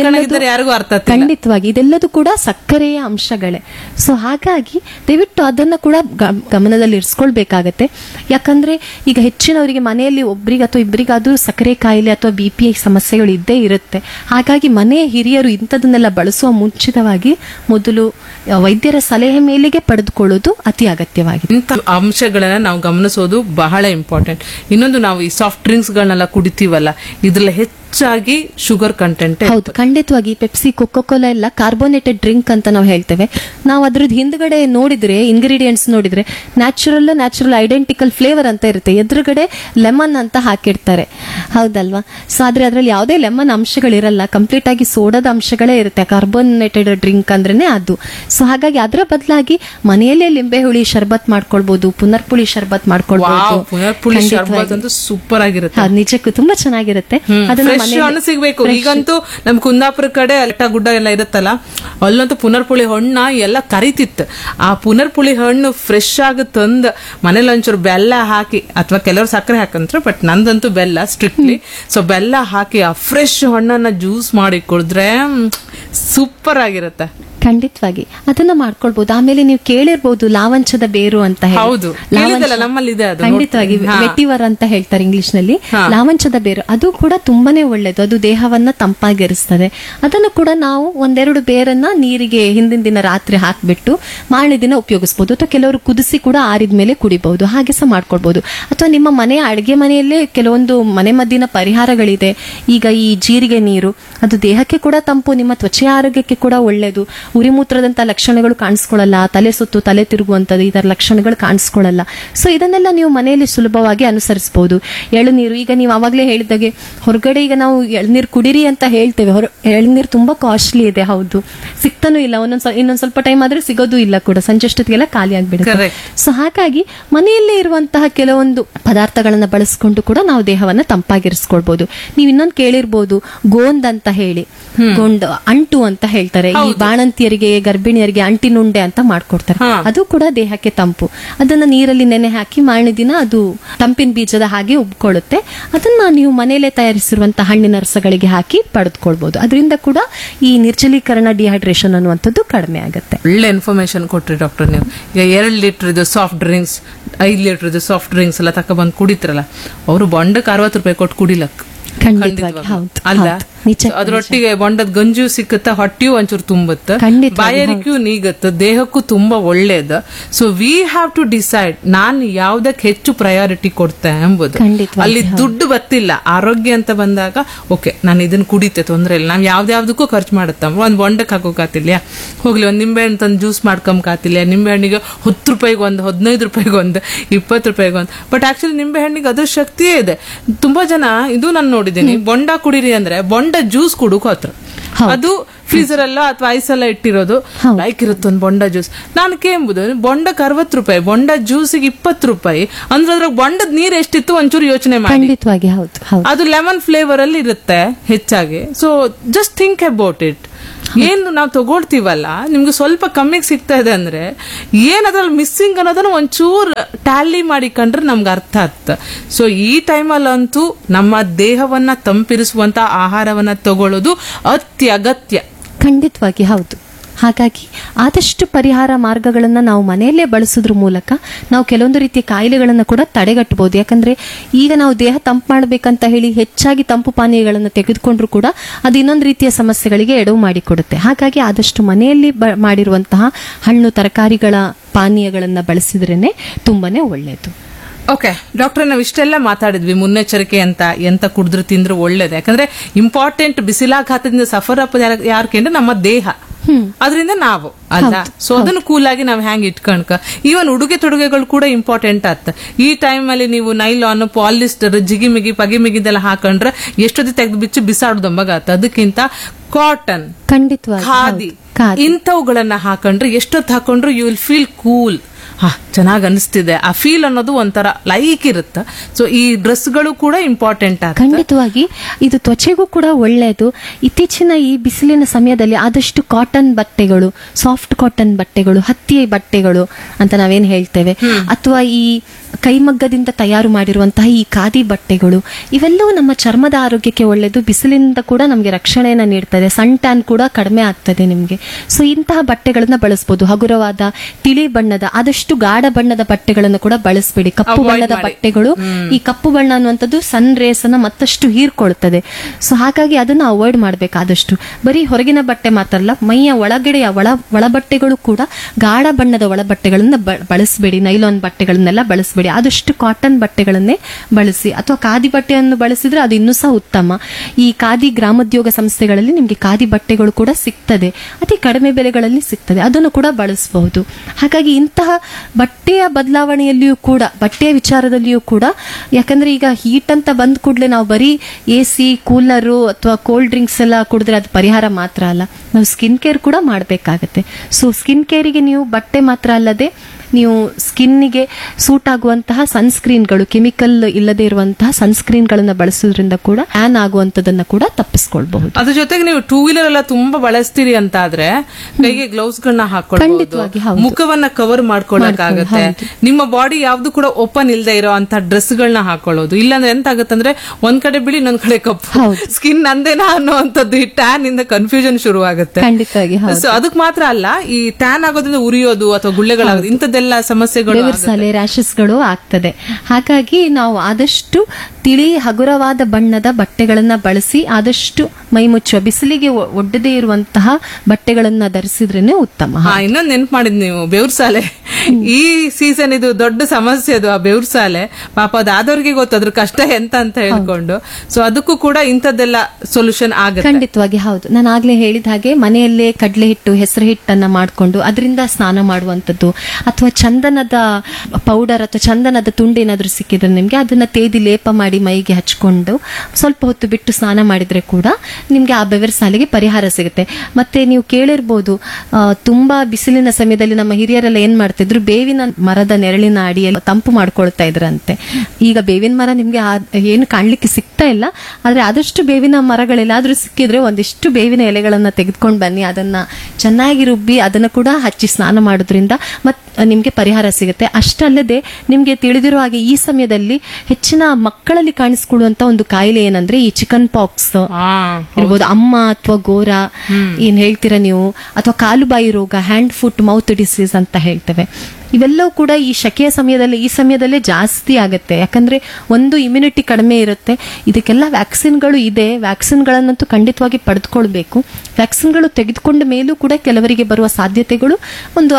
ಖಂಡಿತವಾಗಿ ಇದೆಲ್ಲದೂ ಕೂಡ ಸಕ್ಕರೆಯ ಅಂಶಗಳೇ. ಸೊ ಹಾಗಾಗಿ ದಯವಿಟ್ಟು ಅದನ್ನ ಕೂಡ ಗಮನದಲ್ಲಿ ಇರಿಸ್ಕೊಳ್ಬೇಕಾಗತ್ತೆ. ಯಾಕಂದ್ರೆ ಈಗ ಹೆಚ್ಚಿನವರಿಗೆ ಮನೆಯಲ್ಲಿ ಒಬ್ರಿಗೆ ಅಥವಾ ಇಬ್ಬರಿಗಾದ್ರೂ ಸಕ್ಕರೆ ಕಾಯಿಲೆ ಅಥವಾ BP ಸಮಸ್ಯೆಗಳು ಇದ್ದೇ ಇರುತ್ತೆ. ಹಾಗಾಗಿ ಮನೆಯ ಹಿರಿಯರು ಇಂಥದನ್ನೆಲ್ಲ ಬಳಸುವ ಮುಂಚಿತವಾಗಿ ಮೊದಲು ವೈದ್ಯರ ಸಲಹೆ ಮೇಲೆಗೆ ಪಡೆದುಕೊಳ್ಳೋದು ಅತಿ ಅಗತ್ಯವಾಗಿದೆ. ಇಂಥ ಅಂಶಗಳನ್ನ ನಾವು ಗಮನಿಸೋದು ಬಹಳ ಇಂಪಾರ್ಟೆಂಟ್. ಇನ್ನೊಂದು, ನಾವು ಈ ಸಾಫ್ಟ್ ಡ್ರಿಂಕ್ಸ್ ಗಳನ್ನೆಲ್ಲ ಕುಡಿತೀವಲ್ಲ, ಇದ್ರಲ್ಲಿ ಹೆಚ್ಚಾಗಿ ಶುಗರ್ ಕಂಟೆಂಟ್. ಹೌದು, ಖಂಡಿತವಾಗಿ ಪೆಪ್ಸಿ, ಕೊಕೊಕೋಲಾ ಎಲ್ಲ ಕಾರ್ಬೋನೇಟೆಡ್ ಡ್ರಿಂಕ್ ಅಂತ ನಾವು ಹೇಳ್ತೇವೆ. ನಾವು ಅದ್ರದ್ದು ಹಿಂದ್ಗಡೆ ನೋಡಿದ್ರೆ ಇಂಗ್ರೀಡಿಯೆಂಟ್ಸ್ ನೋಡಿದ್ರೆ ನ್ಯಾಚುರಲ್ ಐಡೆಂಟಿಕಲ್ ಫ್ಲೇವರ್ ಅಂತ ಇರುತ್ತೆ, ಎದುರುಗಡೆ ಲೆಮನ್ ಅಂತ ಹಾಕಿರ್ತಾರೆ, ಹೌದಲ್ವಾ? ಸೊ ಆದ್ರೆ ಅದ್ರಲ್ಲಿ ಯಾವುದೇ ಲೆಮನ್ ಅಂಶಗಳಿರಲ್ಲ, ಕಂಪ್ಲೀಟ್ ಆಗಿ ಸೋಡಾದ ಅಂಶಗಳೇ ಇರುತ್ತೆ. ಕಾರ್ಬೋನೇಟೆಡ್ ಡ್ರಿಂಕ್ ಅಂದ್ರೇನೆ ಅದು. ಸೊ ಹಾಗಾಗಿ ಅದರ ಬದಲಾಗಿ ಮನೆಯಲ್ಲೇ ಲಿಂಬೆ ಹುಳಿ ಶರ್ಬತ್ ಮಾಡ್ಕೊಳ್ಬಹುದು, ಪುನರ್ಪುಳಿ ಶರ್ಬತ್ ಮಾಡ್ಕೊಳ್ಬಹುದು. ಸೂಪರ್ ಆಗಿರುತ್ತೆ, ನಿಜಕ್ಕೂ ತುಂಬಾ ಚೆನ್ನಾಗಿರುತ್ತೆ. ಅದನ್ನ ಹಣ್ಣು ಸಿಗ್ಬೇಕು. ಈಗಂತೂ ನಮ್ ಕುಂದಾಪುರ ಕಡೆ ಅಲ್ಟ ಗುಡ್ಡ ಎಲ್ಲ ಇರುತ್ತಲ್ಲ, ಅಲ್ಲಂತೂ ಪುನರ್ಪುಳಿ ಹಣ್ಣ ಎಲ್ಲ ಕರಿತಿತ್ತು. ಆ ಪುನರ್ಪುಳಿ ಹಣ್ಣು ಫ್ರೆಶ್ ಆಗಿ ತಂದ್ ಮನೇಲಿ ಒಂಚೂರು ಬೆಲ್ಲ ಹಾಕಿ, ಅಥವಾ ಕೆಲವರು ಸಕ್ಕರೆ ಹಾಕಂತಾರೆ, ಬಟ್ ನಂದಂತೂ ಬೆಲ್ಲ ಸ್ಟ್ರಿಕ್ಟ್ಲಿ. ಸೊ ಬೆಲ್ಲ ಹಾಕಿ ಆ ಫ್ರೆಶ್ ಹಣ್ಣನ್ನ ಜ್ಯೂಸ್ ಮಾಡಿ ಕುಡಿದ್ರೆ ಸೂಪರ್ ಆಗಿರುತ್ತೆ. ಖಂಡಿತವಾಗಿ ಅದನ್ನ ಮಾಡ್ಕೊಳ್ಬಹುದು. ಆಮೇಲೆ ನೀವು ಕೇಳಿರ್ಬಹುದು ಲಾವಂಚದ ಬೇರು ಅಂತ ಹೇಳಿ, ಖಂಡಿತವಾಗಿ ವೆಟಿವರ್ ಅಂತ ಹೇಳ್ತಾರೆ ಇಂಗ್ಲಿಷ್ ನಲ್ಲಿ. ಲಾವಂಚದ ಬೇರು ಅದು ಕೂಡ ತುಂಬಾನೇ ಒಳ್ಳೇದು, ಅದು ದೇಹವನ್ನ ತಂಪಾಗಿರಿಸ್ತದೆ. ಅದನ್ನು ಕೂಡ ನಾವು 1-2 ಬೇರನ್ನ ನೀರಿಗೆ ಹಿಂದಿನ ದಿನ ರಾತ್ರಿ ಹಾಕ್ಬಿಟ್ಟು ಮಾರನೇ ದಿನ ಉಪಯೋಗಿಸಬಹುದು. ಅಥವಾ ಕೆಲವರು ಕುದಿಸಿ ಕೂಡ ಆರಿದ ಮೇಲೆ ಕುಡಿಬಹುದು, ಹಾಗೆ ಸಹ ಮಾಡ್ಕೊಳ್ಬಹುದು. ಅಥವಾ ನಿಮ್ಮ ಮನೆಯ ಅಡುಗೆ ಮನೆಯಲ್ಲೇ ಕೆಲವೊಂದು ಮನೆ ಮದ್ದಿನ ಪರಿಹಾರಗಳಿದೆ. ಈಗ ಈ ಜೀರಿಗೆ ನೀರು, ಅದು ದೇಹಕ್ಕೆ ಕೂಡ ತಂಪು, ನಿಮ್ಮ ತ್ವಚೆಯ ಆರೋಗ್ಯಕ್ಕೆ ಕೂಡ ಒಳ್ಳೇದು. ಉರಿಮೂತ್ರದಂತ ಲಕ್ಷಣಗಳು ಕಾಣಿಸ್ಕೊಳ್ಳಲ್ಲ, ತಲೆ ಸುತ್ತು, ತಲೆ ತಿರುಗುವಂತದ್ದು, ಈ ತರ ಲಕ್ಷಣಗಳು ಕಾಣಿಸ್ಕೊಳ್ಳಲ್ಲ. ಸೊ ಇದನ್ನೆಲ್ಲ ನೀವು ಮನೆಯಲ್ಲಿ ಸುಲಭವಾಗಿ ಅನುಸರಿಸಬಹುದು. ಎಳನೀರು, ಈಗ ನೀವು ಅವಾಗಲೇ ಹೇಳಿದಾಗೆ ಹೊರಗಡೆ ಈಗ ನಾವು ಎಳನೀರು ಕುಡಿರಿ ಅಂತ ಹೇಳ್ತೇವೆ, ಎಳನೀರು ತುಂಬಾ ಕಾಸ್ಟ್ಲಿ ಇದೆ, ಹೌದು, ಸಿಗ್ತಾನೂ ಇಲ್ಲ. ಇನ್ನೊಂದ್ ಸ್ವಲ್ಪ ಟೈಮ್ ಆದ್ರೆ ಸಿಗೋದು ಇಲ್ಲ ಕೂಡ, ಸಂಜೆಷ್ಟೊತ್ತಿಗೆಲ್ಲ ಖಾಲಿ ಆಗ್ಬಿಡುತ್ತೆ. ಸೊ ಹಾಗಾಗಿ ಮನೆಯಲ್ಲೇ ಇರುವಂತಹ ಕೆಲವೊಂದು ಪದಾರ್ಥಗಳನ್ನ ಬಳಸ್ಕೊಂಡು ಕೂಡ ನಾವು ದೇಹವನ್ನ ತಂಪಾಗಿರಿಸ್ಕೊಳ್ಬಹುದು. ನೀವು ಇನ್ನೊಂದು ಕೇಳಿರ್ಬೋದು ಗೋಂದ್ ಅಂತ ಹೇಳಿ, ಗೋಂದ್ ಅಂಟು ಅಂತ ಹೇಳ್ತಾರೆ. ಈ ಬಾಣಂತಿ ಬಾಣಂತಿಯರಿಗೆ ಗರ್ಭಿಣಿಯರಿಗೆ ಅಂಟಿನುಂಡೆ ಅಂತ ಮಾಡ್ಕೊಡ್ತಾರೆ. ಅದು ಕೂಡ ದೇಹಕ್ಕೆ ತಂಪು. ಅದನ್ನ ನೀರಲ್ಲಿ ನೆನೆ ಹಾಕಿ ಮಾರನೇ ದಿನ ಅದು ತಂಪಿನ ಬೀಜದ ಹಾಗೆ ಉಬ್ಕೊಳ್ಳುತ್ತೆ. ಅದನ್ನ ನೀವು ಮನೆಯಲ್ಲೇ ತಯಾರಿಸಿರುವಂತಹ ಹಣ್ಣಿನ ರಸಗಳಿಗೆ ಹಾಕಿ ಪಡೆದುಕೊಳ್ಬಹುದು. ಅದರಿಂದ ಕೂಡ ಈ ನಿರ್ಜಲೀಕರಣ ಡಿಹೈಡ್ರೇಷನ್ ಅನ್ನುವಂಥದ್ದು ಕಡಿಮೆ ಆಗುತ್ತೆ. ಒಳ್ಳೆ ಇನ್ಫಾರ್ಮೇಶನ್ ಕೊಟ್ರಿ ಡಾಕ್ಟರ್. ನೀವು ಈಗ 2 litre soft drinks 5 litre soft drinks ಎಲ್ಲ ತಕೊಬಂದು ಕುಡಿತ್ರಲ್ಲ, ಅವರು ಬೊಂಡಕ್ಕೆ 60 ರೂಪಾಯಿ ಕೊಟ್ಟು ಕುಡಿಲಕ್ ಖಂಡಿತವಾಗಿ ಹೌದು ಅಲ್ಲ. ಅದ್ರೊಟ್ಟಿಗೆ ಬೊಂಡದ ಗಂಜು ಸಿಕ್ಕತ್ತ, ಹೊಟ್ಟಿಯೂ ಒಂಚೂರು ತುಂಬುತ್ತ, ಬಾಯಾರಿಕೆಯೂ ನೀಗತ್ತ, ದೇಹಕ್ಕೂ ತುಂಬಾ ಒಳ್ಳೇದ. So we have to decide ನಾನು ಯಾವ್ದಕ್ಕೆ ಹೆಚ್ಚು ಪ್ರಯಾರಿಟಿ ಕೊಡ್ತೆ ಎಂಬುದು. ಅಲ್ಲಿ ದುಡ್ಡು ಬತ್ತಿಲ್ಲ, ಆರೋಗ್ಯ ಅಂತ ಬಂದಾಗ ಓಕೆ ನಾನು ಇದನ್ನ ಕುಡಿತೆ ತೊಂದ್ರೆ ಇಲ್ಲ, ನಾವ್ ಯಾವ್ದಾವ್ದಕ್ಕೂ ಖರ್ಚು ಮಾಡುತ್ತ. ಒಂದ್ ಬೊಂಡಕ್ಕೆ ಹಾಕೋಕಾತಿಲ್ಯಾ, ಹೋಗ್ಲಿ ಒಂದ್ ನಿಂಬೆಹಣ್ಣು ತಂದು ಜ್ಯೂಸ್ ಮಾಡ್ಕೊಂಬಕಾತಿಲ್ಲ, ನಿಂಬೆಹಣ್ಣಿಗೆ 10 ರೂಪಾಯಿಗೆ ಒಂದು, 15 ರೂಪಾಯಿಗೆ ಒಂದು, 20 ರೂಪಾಯಿಗೆ ಒಂದು. ಬಟ್ ಆಕ್ಚುಲಿ ನಿಂಬೆಹಣ್ಣಿಗೆ ಅದ್ರ ಶಕ್ತಿಯೇ ಇದೆ. ತುಂಬಾ ಜನ ಇದು ನಾನು ನೋಡಿದ್ದೀನಿ, ಬೊಂಡ ಕುಡೀರಿ ಅಂದ್ರೆ ಬೊಂಡ ಜ್ಯೂಸ್ ಕುಡುಕು ಹತ್ರ, ಅದು ಫ್ರೀಜರ್ ಅಲ್ಲ ಅಥವಾ ಐಸ್ ಎಲ್ಲ ಇಟ್ಟಿರೋದು ಲೈಕ್ ಇರುತ್ತೆ ಒಂದು ಬೊಂಡ ಜ್ಯೂಸ್. ನಾನು ಕೇಂಬುದು ಬೊಂಡಕ್ಕೆ 60 ರೂಪಾಯಿ, ಬೊಂಡ ಜ್ಯೂಸಿಗೆ 20 ರೂಪಾಯಿ ಅಂದ್ರೆ ಅದ್ರಾಗ ಬೊಂಡದ ನೀರ್ ಎಷ್ಟಿತ್ತು ಒಂಚೂರು ಯೋಚನೆ ಮಾಡಿ. ಅದು ಲೆಮನ್ ಫ್ಲೇವರ್ ಅಲ್ಲಿ ಇರುತ್ತೆ ಹೆಚ್ಚಾಗಿ. So just think about it. ಏನು ನಾವು ತಗೊಳ್ತೀವಲ್ಲ ನಿಮ್ಗೆ ಸ್ವಲ್ಪ ಕಮ್ಮಿಗೆ ಸಿಗ್ತಾ ಇದೆ ಅಂದ್ರೆ ಏನ್ ಅದ್ರಲ್ಲಿ ಮಿಸ್ಸಿಂಗ್ ಅನ್ನೋದನ್ನ ಒಂಚೂರು ಟ್ಯಾಲಿ ಮಾಡಿಕೊಂಡ್ರೆ ನಮ್ಗೆ ಅರ್ಥ ಆಗ್ತದೆ. ಸೊ ಈ ಟೈಮಲ್ಲಂತೂ ನಮ್ಮ ದೇಹವನ್ನ ತಂಪಿರಿಸುವಂತ ಆಹಾರವನ್ನ ತಗೊಳ್ಳೋದು ಅತ್ಯಗತ್ಯ. ಖಂಡಿತವಾಗಿ ಹೌದು. ಹಾಗಾಗಿ ಆದಷ್ಟು ಪರಿಹಾರ ಮಾರ್ಗಗಳನ್ನ ನಾವು ಮನೆಯಲ್ಲೇ ಬಳಸೋದ್ರ ಮೂಲಕ ನಾವು ಕೆಲವೊಂದು ರೀತಿಯ ಕಾಯಿಲೆಗಳನ್ನ ಕೂಡ ತಡೆಗಟ್ಟಬಹುದು. ಯಾಕಂದ್ರೆ ಈಗ ನಾವು ದೇಹ ತಂಪು ಮಾಡಬೇಕಂತ ಹೇಳಿ ಹೆಚ್ಚಾಗಿ ತಂಪು ಪಾನೀಯಗಳನ್ನು ತೆಗೆದುಕೊಂಡ್ರು ಕೂಡ ಅದು ಇನ್ನೊಂದು ರೀತಿಯ ಸಮಸ್ಯೆಗಳಿಗೆ ಎಡವು ಮಾಡಿಕೊಡುತ್ತೆ. ಹಾಗಾಗಿ ಆದಷ್ಟು ಮನೆಯಲ್ಲಿ ಮಾಡಿರುವಂತಹ ಹಣ್ಣು ತರಕಾರಿಗಳ ಪಾನೀಯಗಳನ್ನ ಬಳಸಿದ್ರೇನೆ ತುಂಬಾನೇ ಒಳ್ಳೆಯದು. ಓಕೆ ಡಾಕ್ಟರ್, ನಾವು ಇಷ್ಟೆಲ್ಲ ಮಾತಾಡಿದ್ವಿ ಮುನ್ನೆಚ್ಚರಿಕೆ ಅಂತ, ಎಂತ ಕುಡಿದ್ರು ತಿಂದ್ರು ಒಳ್ಳೇದು. ಯಾಕಂದ್ರೆ ಇಂಪಾರ್ಟೆಂಟ್ ಬಿಸಿಲಾಘಾತದಿಂದ ಸಫರ್ ಅಪ್ ಯಾರು ಕೇಂದ್ರ ನಮ್ಮ ದೇಹ, ಅದರಿಂದ ನಾವು ಅಲ್ಲ. ಸೊ ಅದನ್ನು ಕೂಲಾಗಿ ನಾವು ಹ್ಯಾಂಗ್ ಇಟ್ಕಣ್ಕ. ಈವನ್ ಉಡುಗೆ ತೊಡುಗೆಗಳು ಕೂಡ ಇಂಪಾರ್ಟೆಂಟ್ ಆತ. ಈ ಟೈಮ್ ಅಲ್ಲಿ ನೀವು ನೈಲಾನ್, ಪಾಲಿಸ್ಟರ್, ಜಿಗಿಮಿಗಿ ಪಗಿಮಿಗಿದೆಲ್ಲ ಹಾಕೊಂಡ್ರೆ ಎಷ್ಟೊತ್ತಿ ತೆಗೆದು ಬಿಚ್ಚಿ ಬಿಸಾಡುದಂಬಾಗತ್ತ. ಅದಕ್ಕಿಂತ ಕಾಟನ್, ಖಾದಿ ಇಂಥವುಗಳನ್ನ ಹಾಕೊಂಡ್ರೆ ಎಷ್ಟೊತ್ತು ಹಾಕೊಂಡ್ರು ಯು ವಿಲ್ ಫೀಲ್ ಕೂಲ್. ಚೆನ್ನಾಗಿ ಅನಿಸ್ತಿದೆ, ಆ ಫೀಲ್ ಅನ್ನೋದು ಒಂಥರ ಲೈಕ್ ಇರುತ್ತೆ. ಸೊ ಈ ಡ್ರೆಸ್ಗಳು ಕೂಡ ಇಂಪಾರ್ಟೆಂಟ್ ಆಗುತ್ತೆ. ಖಂಡಿತವಾಗಿ ಇದು ತ್ವಚೆಗೂ ಕೂಡ ಒಳ್ಳೆಯದು. ಇತ್ತೀಚಿನ ಈ ಬಿಸಿಲಿನ ಸಮಯದಲ್ಲಿ ಆದಷ್ಟು ಕಾಟನ್ ಬಟ್ಟೆಗಳು, ಸಾಫ್ಟ್ ಕಾಟನ್ ಬಟ್ಟೆಗಳು, ಹತ್ತಿ ಬಟ್ಟೆಗಳು ಅಂತ ನಾವೇನ್ ಹೇಳ್ತೇವೆ, ಅಥವಾ ಈ ಕೈಮಗ್ಗದಿಂದ ತಯಾರು ಮಾಡಿರುವಂತಹ ಈ ಖಾದಿ ಬಟ್ಟೆಗಳು, ಇವೆಲ್ಲವೂ ನಮ್ಮ ಚರ್ಮದ ಆರೋಗ್ಯಕ್ಕೆ ಒಳ್ಳೆಯದು. ಬಿಸಿಲಿನಿಂದ ಕೂಡ ನಮಗೆ ರಕ್ಷಣೆಯನ್ನ ನೀಡ್ತದೆ. ಸನ್ ಟ್ಯಾನ್ ಕೂಡ ಕಡಿಮೆ ಆಗ್ತದೆ ನಿಮಗೆ. ಸೊ ಇಂತಹ ಬಟ್ಟೆಗಳನ್ನ ಬಳಸಬಹುದು. ಹಗುರವಾದ ತಿಳಿ ಬಣ್ಣದ, ಆದಷ್ಟು ಗಾಢ ಬಣ್ಣದ ಬಟ್ಟೆಗಳನ್ನು ಕೂಡ ಬಳಸಬೇಡಿ. ಕಪ್ಪು ಬಣ್ಣದ ಬಟ್ಟೆಗಳು, ಈ ಕಪ್ಪು ಬಣ್ಣ ಅನ್ನುವಂಥದ್ದು ಸನ್ ರೇಸ್ ಅನ್ನ ಮತ್ತಷ್ಟು ಹೀರ್ಕೊಳ್ತದೆ. ಸೊ ಹಾಗಾಗಿ ಅದನ್ನ ಅವಾಯ್ಡ್ ಮಾಡಬೇಕಾದಷ್ಟು. ಬರೀ ಹೊರಗಿನ ಬಟ್ಟೆ ಮಾತ್ರ ಅಲ್ಲ, ಮೈಯ ಒಳಗಡೆಯ ಒಳ ಬಟ್ಟೆಗಳು ಕೂಡ ಗಾಢ ಬಣ್ಣದ ಒಳ ಬಟ್ಟೆಗಳನ್ನ ಬಳಸಬೇಡಿ. ನೈಲಾನ್ ಬಟ್ಟೆಗಳನ್ನೆಲ್ಲ ಬಳಸಬೇಡಿ. ಆದಷ್ಟು ಕಾಟನ್ ಬಟ್ಟೆಗಳನ್ನೇ ಬಳಸಿ. ಅಥವಾ ಖಾದಿ ಬಟ್ಟೆಯನ್ನು ಬಳಸಿದ್ರೆ ಅದು ಇನ್ನೂ ಸಹ ಉತ್ತಮ. ಈ ಖಾದಿ ಗ್ರಾಮೋದ್ಯೋಗ ಸಂಸ್ಥೆಗಳಲ್ಲಿ ನಿಮಗೆ ಖಾದಿ ಬಟ್ಟೆಗಳು ಕೂಡ ಸಿಗ್ತದೆ, ಅತಿ ಕಡಿಮೆ ಬೆಲೆಗಳಲ್ಲಿ ಸಿಗ್ತದೆ, ಅದನ್ನು ಕೂಡ ಬಳಸಬಹುದು. ಹಾಗಾಗಿ ಇಂತಹ ಬಟ್ಟೆಯ ಬದಲಾವಣೆಯಲ್ಲಿಯೂ ಕೂಡ, ಬಟ್ಟೆಯ ವಿಚಾರದಲ್ಲಿಯೂ ಕೂಡ, ಯಾಕಂದ್ರೆ ಈಗ ಹೀಟ್ ಅಂತ ಬಂದ ಕೂಡಲೇ ನಾವು ಬರೀ AC, ಕೂಲರು ಅಥವಾ ಕೋಲ್ಡ್ ಡ್ರಿಂಕ್ಸ್ ಎಲ್ಲ ಕುಡಿದ್ರೆ ಅದು ಪರಿಹಾರ ಮಾತ್ರ ಅಲ್ಲ, ನಾವು ಸ್ಕಿನ್ ಕೇರ್ ಕೂಡ ಮಾಡಬೇಕಾಗತ್ತೆ. ಸೊ ಸ್ಕಿನ್ ಕೇರಿಗೆ ನೀವು ಬಟ್ಟೆ ಮಾತ್ರ ಅಲ್ಲದೆ ನೀವು ಸ್ಕಿನ್ನಿಗೆ ಸೂಟ್ ಆಗುವಂತಹ ಸನ್ಸ್ಕ್ರೀನ್ಗಳು, ಕೆಮಿಕಲ್ ಇಲ್ಲದೆ ಇರುವಂತಹ ಸನ್ಸ್ಕ್ರೀನ್ಗಳನ್ನ ಬಳಸೋದ್ರಿಂದ ಕೂಡ ಟ್ಯಾನ್ ಆಗುವಂತದನ್ನ ಕೂಡ ತಪ್ಪಿಸ್ಕೊಳ್ಬಹುದು. ಅದ್ರ ಜೊತೆಗೆ ನೀವು 2 ವೀಲರ್ ಎಲ್ಲ ತುಂಬಾ ಬಳಸ್ತೀರಿ ಅಂತ ಆದ್ರೆ ಕೈಗೆ ಗ್ಲೌಸ್ ಗಳನ್ನ ಹಾಕೊಳ್ಳಬಹುದು, ಮುಖವನ್ನ ಕವರ್ ಮಾಡ್ಕೊಳ್ಳಕ್ಕಾಗತ್ತೆ. ನಿಮ್ಮ ಬಾಡಿ ಯಾವ್ದು ಕೂಡ ಓಪನ್ ಇಲ್ಲದೆ ಇರೋ ಅಂತ ಡ್ರೆಸ್ ಗಳನ್ನ ಹಾಕೊಳ್ಳೋದು. ಇಲ್ಲಾಂದ್ರೆ ಎಂತ ಆಗುತ್ತಂದ್ರೆ ಒಂದ್ ಕಡೆ ಬಿಳಿ ಇನ್ನೊಂದ್ ಕಡೆ ಕಪ್ಪು, ಸ್ಕಿನ್ ನಂದೇನಾ ಅನ್ನೋಂಥದ್ದು ಈ ಟ್ಯಾನ್ ಇಂದ ಕನ್ಫ್ಯೂಷನ್ ಶುರು ಆಗುತ್ತೆ. ಸೊ ಅದಕ್ಕೆ ಮಾತ್ರ ಅಲ್ಲ, ಈ ಟ್ಯಾನ್ ಆಗೋದ್ರಿಂದ ಉರಿಯೋದು ಅಥವಾ ಗುಳ್ಳೆಗಳಾಗೋದು ಇಂಥದ್ದೆಲ್ಲ ಸಮಸ್ಯೆಗಳು, ರ್ಯಾಷಸ್ಗಳು ಆಗ್ತದೆ. ಹಾಗಾಗಿ ನಾವು ಆದಷ್ಟು ತಿಳಿ ಹಗುರವಾದ ಬಣ್ಣದ ಬಟ್ಟೆಗಳನ್ನ ಬಳಸಿ ಆದಷ್ಟು ಮೈ ಮುಚ್ಚುವ, ಬಿಸಿಲಿಗೆ ಒಡ್ಡದೇ ಇರುವಂತಹ ಬಟ್ಟೆಗಳನ್ನ ಧರಿಸಿದ್ರೇನೆ ಉತ್ತಮ. ಇನ್ನೊಂದು ನೆನ್ಪು ಮಾಡಿದ್ ನೀವು ಬೆವ್ರ ಸಾಲೆ. ಈ ಸೀಸನ್ ಇದು ದೊಡ್ಡ ಸಮಸ್ಯೆ ಅದು, ಆ ಬೆವ್ರ ಸಾಲೆ. ಪಾಪ ಅದಾದವ್ರಿಗೆ ಗೊತ್ತು ಅದ್ರ ಕಷ್ಟ ಎಂತ ಅಂತ ಹೇಳ್ಕೊಂಡು. ಸೊ ಅದಕ್ಕೂ ಕೂಡ ಇಂಥದ್ದೆಲ್ಲ ಸೊಲ್ಯೂಷನ್ ಆಗುತ್ತೆ. ಖಂಡಿತವಾಗಿ ಹೌದು. ನಾನು ಆಗ್ಲೇ ಹೇಳಿದ ಹಾಗೆ ಮನೆಯಲ್ಲೇ ಕಡಲೆ ಹಿಟ್ಟು, ಹೆಸರು ಹಿಟ್ಟನ್ನ ಮಾಡ್ಕೊಂಡು ಅದರಿಂದ ಸ್ನಾನ ಮಾಡುವಂತದ್ದು, ಅಥವಾ ಚಂದನದ ಪೌಡರ್ ಅಥವಾ ಚಂದನದ ತುಂಡೇನಾದ್ರೂ ಸಿಕ್ಕಿದ್ರೆ ನಿಮ್ಗೆ ಅದನ್ನ ತೇದಿ ಲೇಪ ಮಾಡಿ ಮೈಗೆ ಹಚ್ಕೊಂಡು ಸ್ವಲ್ಪ ಹೊತ್ತು ಬಿಟ್ಟು ಸ್ನಾನ ಮಾಡಿದ್ರೆ ಕೂಡ ನಿಮ್ಗೆ ಆ ಬೆವರ ಸಾಲಿಗೆ ಪರಿಹಾರ ಸಿಗುತ್ತೆ. ಮತ್ತೆ ನೀವು ಕೇಳಿರ್ಬೋದು, ತುಂಬಾ ಬಿಸಿಲಿನ ಸಮಯದಲ್ಲಿ ನಮ್ಮ ಹಿರಿಯರೆಲ್ಲ ಏನ್ ಮಾಡ್ತಿದ್ರು, ಬೇವಿನ ಮರದ ನೆರಳಿನ ಅಡಿಯಲ್ಲಿ ತಂಪು ಮಾಡ್ಕೊಳ್ತಾ ಇದ್ರಂತೆ. ಈಗ ಬೇವಿನ ಮರ ನಿಮ್ಗೆ ಏನು ಕಾಣ್ಲಿಕ್ಕೆ ಸಿಗ್ತಾ ಇಲ್ಲ, ಆದ್ರೆ ಆದಷ್ಟು ಬೇವಿನ ಮರಗಳೆಲ್ಲಾದ್ರೂ ಸಿಕ್ಕಿದ್ರೆ ಒಂದಿಷ್ಟು ಬೇವಿನ ಎಲೆಗಳನ್ನ ತೆಗೆದುಕೊಂಡು ಬನ್ನಿ, ಅದನ್ನ ಚೆನ್ನಾಗಿ ರುಬ್ಬಿ ಅದನ್ನು ಕೂಡ ಹಚ್ಚಿ ಸ್ನಾನ ಮಾಡೋದ್ರಿಂದ ನಿಮ್ಗೆ ಪರಿಹಾರ ಸಿಗುತ್ತೆ. ಅಷ್ಟಲ್ಲದೆ ನಿಮ್ಗೆ ತಿಳಿದಿರೋ ಹಾಗೆ ಈ ಸಮಯದಲ್ಲಿ ಹೆಚ್ಚಿನ ಮಕ್ಕಳಲ್ಲಿ ಕಾಣಿಸ್ಕೊಳ್ಳುವಂತ ಒಂದು ಕಾಯಿಲೆ ಏನಂದ್ರೆ ಈ ಚಿಕನ್ ಪಾಕ್ಸ್ ಇರ್ಬೋದು, ಅಮ್ಮ ಅಥವಾ ಗೋರ ಏನ್ ಹೇಳ್ತೀರಾ ನೀವು, ಅಥವಾ ಕಾಲುಬಾಯಿ ರೋಗ, ಹ್ಯಾಂಡ್ ಫುಟ್ ಮೌತ್ ಡಿಸೀಸ್ ಅಂತ ಹೇಳ್ತೇವೆ. ಇವೆಲ್ಲವೂ ಕೂಡ ಈ ಶಕೆಯ ಸಮಯದಲ್ಲಿ ಈ ಸಮಯದಲ್ಲೇ ಜಾಸ್ತಿ ಆಗುತ್ತೆ. ಯಾಕಂದ್ರೆ ಒಂದು ಇಮ್ಯುನಿಟಿ ಕಡಿಮೆ ಇರುತ್ತೆ. ಇದಕ್ಕೆಲ್ಲ ವ್ಯಾಕ್ಸಿನ್ಗಳು ಇದೆ. ವ್ಯಾಕ್ಸಿನ್ಗಳನ್ನಂತೂ ಖಂಡಿತವಾಗಿ ಪಡೆದುಕೊಳ್ಬೇಕು. ವ್ಯಾಕ್ಸಿನ್ಗಳು ತೆಗೆದುಕೊಂಡ ಮೇಲೂ ಕೂಡ ಕೆಲವರಿಗೆ ಬರುವ ಸಾಧ್ಯತೆಗಳು ಒಂದು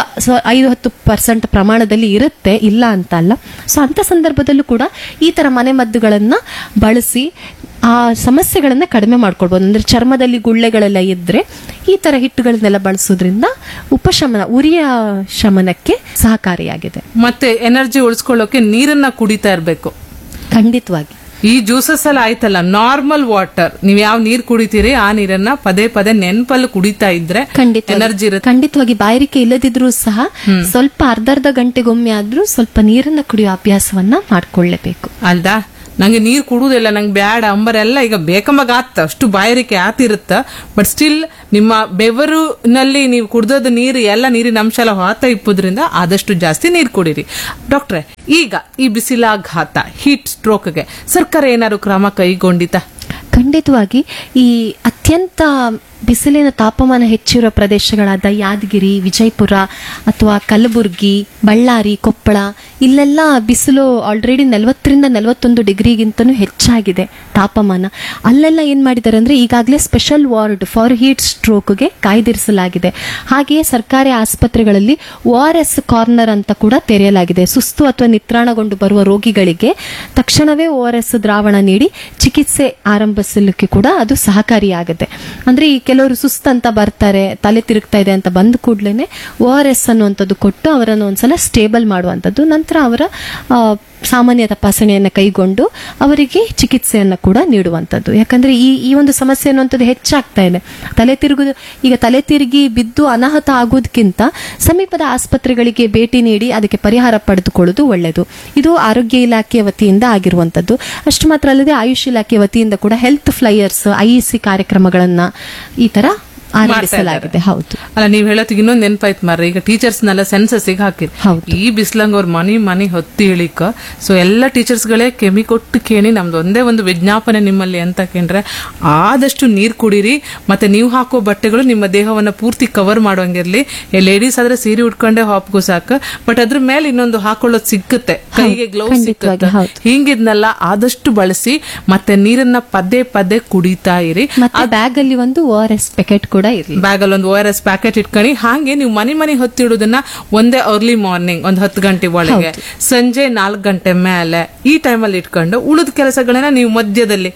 5-10% ಪ್ರಮಾಣದಲ್ಲಿ ಇರುತ್ತೆ, ಇಲ್ಲ ಅಂತ ಅಲ್ಲ. ಸೊ ಅಂತ ಸಂದರ್ಭದಲ್ಲೂ ಕೂಡ ಈ ತರ ಮನೆಮದ್ದುಗಳನ್ನ ಬಳಸಿ ಆ ಸಮಸ್ಯೆಗಳನ್ನ ಕಡಿಮೆ ಮಾಡ್ಕೊಳ್ಬಹುದು. ಅಂದ್ರೆ ಚರ್ಮದಲ್ಲಿ ಗುಳ್ಳೆಗಳೆಲ್ಲ ಇದ್ರೆ ಈ ತರ ಹಿಟ್ಟುಗಳನ್ನೆಲ್ಲ ಬಳಸೋದ್ರಿಂದ ಉಪಶಮನ, ಉರಿಯ ಶಮನಕ್ಕೆ ಸಹಕಾರಿಯಾಗಿದೆ. ಮತ್ತೆ ಎನರ್ಜಿ ಉಳಿಸ್ಕೊಳ್ಳೋಕೆ ನೀರನ್ನ ಕುಡಿತಾ ಇರ್ಬೇಕು. ಖಂಡಿತವಾಗಿ ಈ ಜ್ಯೂಸಸ್ ಎಲ್ಲ ಆಯ್ತಲ್ಲ, ನಾರ್ಮಲ್ ವಾಟರ್, ನೀವ್ ಯಾವ ನೀರ್ ಕುಡಿತೀರಿ ಆ ನೀರನ್ನ ಪದೇ ಪದೇ ನೆನಪಲ್ಲಿ ಕುಡಿತಾ ಇದ್ರೆ ಎನರ್ಜಿ ಇರುತ್ತೆ. ಖಂಡಿತವಾಗಿ ಬಾಯಾರಿಕೆ ಇಲ್ಲದಿದ್ರೂ ಸಹ ಸ್ವಲ್ಪ ಅರ್ಧ ಗಂಟೆಗೊಮ್ಮೆ ಆದ್ರೂ ಸ್ವಲ್ಪ ನೀರನ್ನ ಕುಡಿಯೋ ಅಭ್ಯಾಸವನ್ನ ಮಾಡ್ಕೊಳ್ಳೇಬೇಕು. ಅಲ್ದಾ, ನಂಗೆ ನೀರ್ ಕುಡುವುದಿಲ್ಲ, ನಂಗೆ ಬ್ಯಾಡ ಅಂಬರೆಲ್ಲ ಈಗ ಬೇಕಂಬಾಗ ಆತ, ಅಷ್ಟು ಬಾಯಾರಿಕೆ ಆತಿರುತ್ತ. ಬಟ್ ಸ್ಟಿಲ್ ನಿಮ್ಮ ಬೆವರಿನಲ್ಲಿ ನೀವು ಕುಡ್ದದ ನೀರು ಎಲ್ಲ ನೀರಿನ ಅಂಶ ಎಲ್ಲ ಹೊತ್ತ ಇಪ್ಪುದ್ರಿಂದ ಆದಷ್ಟು ಜಾಸ್ತಿ ನೀರು ಕುಡೀರಿ. ಡಾಕ್ಟ್ರೆ, ಈಗ ಈ ಬಿಸಿಲಾಘಾತ, ಹೀಟ್ ಸ್ಟ್ರೋಕ್ಗೆ ಸರ್ಕಾರ ಏನಾದ್ರು ಕ್ರಮ ಕೈಗೊಂಡಿತ? ಖಂಡಿತವಾಗಿ ಈ ಅತ್ಯಂತ ಬಿಸಿಲಿನ ತಾಪಮಾನ ಹೆಚ್ಚಿರುವ ಪ್ರದೇಶಗಳಾದ ಯಾದಗಿರಿ, ವಿಜಯಪುರ ಅಥವಾ ಕಲಬುರ್ಗಿ, ಬಳ್ಳಾರಿ, ಕೊಪ್ಪಳ ಇಲ್ಲೆಲ್ಲ ಬಿಸಿಲು ಆಲ್ರೆಡಿ 40-41 ಡಿಗ್ರಿಗಿಂತನೂ ಹೆಚ್ಚಾಗಿದೆ ತಾಪಮಾನ. ಅಲ್ಲೆಲ್ಲ ಏನ್ ಮಾಡಿದ್ದಾರೆ ಅಂದ್ರೆ ಈಗಾಗಲೇ ಸ್ಪೆಷಲ್ ವಾರ್ಡ್ ಫಾರ್ ಹೀಟ್ ಸ್ಟ್ರೋಕ್ಗೆ ಕಾಯ್ದಿರಿಸಲಾಗಿದೆ. ಹಾಗೆಯೇ ಸರ್ಕಾರಿ ಆಸ್ಪತ್ರೆಗಳಲ್ಲಿ ORS ಕಾರ್ನರ್ ಅಂತ ಕೂಡ ತೆರೆಯಲಾಗಿದೆ. ಸುಸ್ತು ಅಥವಾ ನಿತ್ರಾಣಗೊಂಡು ಬರುವ ರೋಗಿಗಳಿಗೆ ತಕ್ಷಣವೇ ORS ದ್ರಾವಣ ನೀಡಿ ಚಿಕಿತ್ಸೆ ಆರಂಭಿಸಲಿಕ್ಕೆ ಕೂಡ ಅದು ಸಹಕಾರಿಯಾಗುತ್ತೆ. ಅಂದ್ರೆ ಈ ಕೆಲವರು ಸುಸ್ತಂತ ಬರ್ತಾರೆ, ತಲೆ ತಿರುಗ್ತಾ ಇದೆ ಅಂತ ಬಂದ ಕೂಡ್ಲೇನೆ ORS ಅನ್ನುವಂಥದ್ದು ಕೊಟ್ಟು ಅವರನ್ನು ಒಂದ್ಸಲ ಸ್ಟೇಬಲ್ ಮಾಡುವಂಥದ್ದು, ನಂತರ ಅವರ ಸಾಮಾನ್ಯ ತಪಾಸಣೆಯನ್ನು ಕೈಗೊಂಡು ಅವರಿಗೆ ಚಿಕಿತ್ಸೆಯನ್ನು ಕೂಡ ನೀಡುವಂಥದ್ದು. ಯಾಕಂದ್ರೆ ಈ ಒಂದು ಸಮಸ್ಯೆ ಅನ್ನುವಂಥದ್ದು ಹೆಚ್ಚಾಗ್ತಾ ಇದೆ. ತಲೆ ತಿರುಗಿ ಬಿದ್ದು ಅನಾಹುತ ಆಗೋದಕ್ಕಿಂತ ಸಮೀಪದ ಆಸ್ಪತ್ರೆಗಳಿಗೆ ಭೇಟಿ ನೀಡಿ ಅದಕ್ಕೆ ಪರಿಹಾರ ಪಡೆದುಕೊಳ್ಳುವುದು ಒಳ್ಳೆಯದು. ಇದು ಆರೋಗ್ಯ ಇಲಾಖೆ ವತಿಯಿಂದ ಆಗಿರುವಂಥದ್ದು. ಅಷ್ಟು ಮಾತ್ರ ಅಲ್ಲದೆ ಆಯುಷ್ ಇಲಾಖೆ ವತಿಯಿಂದ ಕೂಡ ಹೆಲ್ತ್ ಫ್ಲೈಯರ್ಸ್, IEC ಕಾರ್ಯಕ್ರಮಗಳನ್ನ ಈ ತರ ಆರಂಭಿಸಲಾಗಿದೆ. ಹೌದು ಅಲ್ಲ, ನೀವ್ ಹೇಳೋತಿಗೆ ಇನ್ನೊಂದು ನೆನಪಾಯ್ತು ಮಾರ್ರೆ, ಈಗ ಟೀಚರ್ಸ್ ನೆಲ್ಲ ಸೆನ್ಸಸ್ಸಿಗೆ ಹಾಕಿರಿ. ಈ ಬಿಸ್ಲಂಗ್ ಅವ್ರ ಮನಿ ಹೊತ್ತಿ ಹೇಳಿಕ. ಸೊ ಎಲ್ಲ ಟೀಚರ್ಸ್ ಗಳೇ ಕೆಮಿ ಕೊಟ್ಟು ಕೇಳಿ ನಮ್ದು ಒಂದೇ ಒಂದು ವಿಜ್ಞಾಪನೆ ನಿಮ್ಮಲ್ಲಿ ಅಂತ ಕೇಂದ್ರೆ ಆದಷ್ಟು ನೀರ್ ಕುಡೀರಿ. ಮತ್ತೆ ನೀವು ಹಾಕೋ ಬಟ್ಟೆಗಳು ನಿಮ್ಮ ದೇಹವನ್ನ ಪೂರ್ತಿ ಕವರ್ ಮಾಡುವಂಗಿರ್ಲಿ. ಲೇಡೀಸ್ ಆದ್ರೆ ಸೀರೆ ಉಟ್ಕೊಂಡೆ ಹಾಪ್ಗೂ ಸಾಕು, ಬಟ್ ಅದ್ರ ಮೇಲೆ ಇನ್ನೊಂದು ಹಾಕೊಳ್ಳೋದು ಸಿಕ್ಕುತ್ತೆ, ಕೈಗೆ ಗ್ಲೌಸ್ ಸಿಕ್ಕುತ್ತೆ. ಹಿಂಗಿದ್ನೆಲ್ಲ ಆದಷ್ಟು ಬಳಸಿ ಮತ್ತೆ ನೀರನ್ನ ಪದೇ ಪದೇ ಕುಡಿತಾ ಇರಿ. ಬ್ಯಾಗ್ ಅಲ್ಲಿ ಒಂದು ORS ಪ್ಯಾಕೆಟ್ ಬ್ಯಾಗ್ ಅಲ್ಲಿ ಒಂದು ORS ಪ್ಯಾಕೆಟ್ ಇಟ್ಕೊಳ್ಳಿ. ಹಾಗೆ ನೀವು ಮನೆ ಹೊತ್ತಿಡುದನ್ನ ಒಂದೇ ಅರ್ಲಿ ಮಾರ್ನಿಂಗ್ ಒಂದು 10 ಗಂಟೆ ಒಳಗೆ, ಸಂಜೆ 4 ಗಂಟೆ ಮೇಲೆ ಈ ಟೈಮಲ್ಲಿ ಇಟ್ಕೊಂಡು ಉಳಿದ ಕೆಲಸಗಳನ್ನ ನೀವು ಮಧ್ಯದಲ್ಲಿ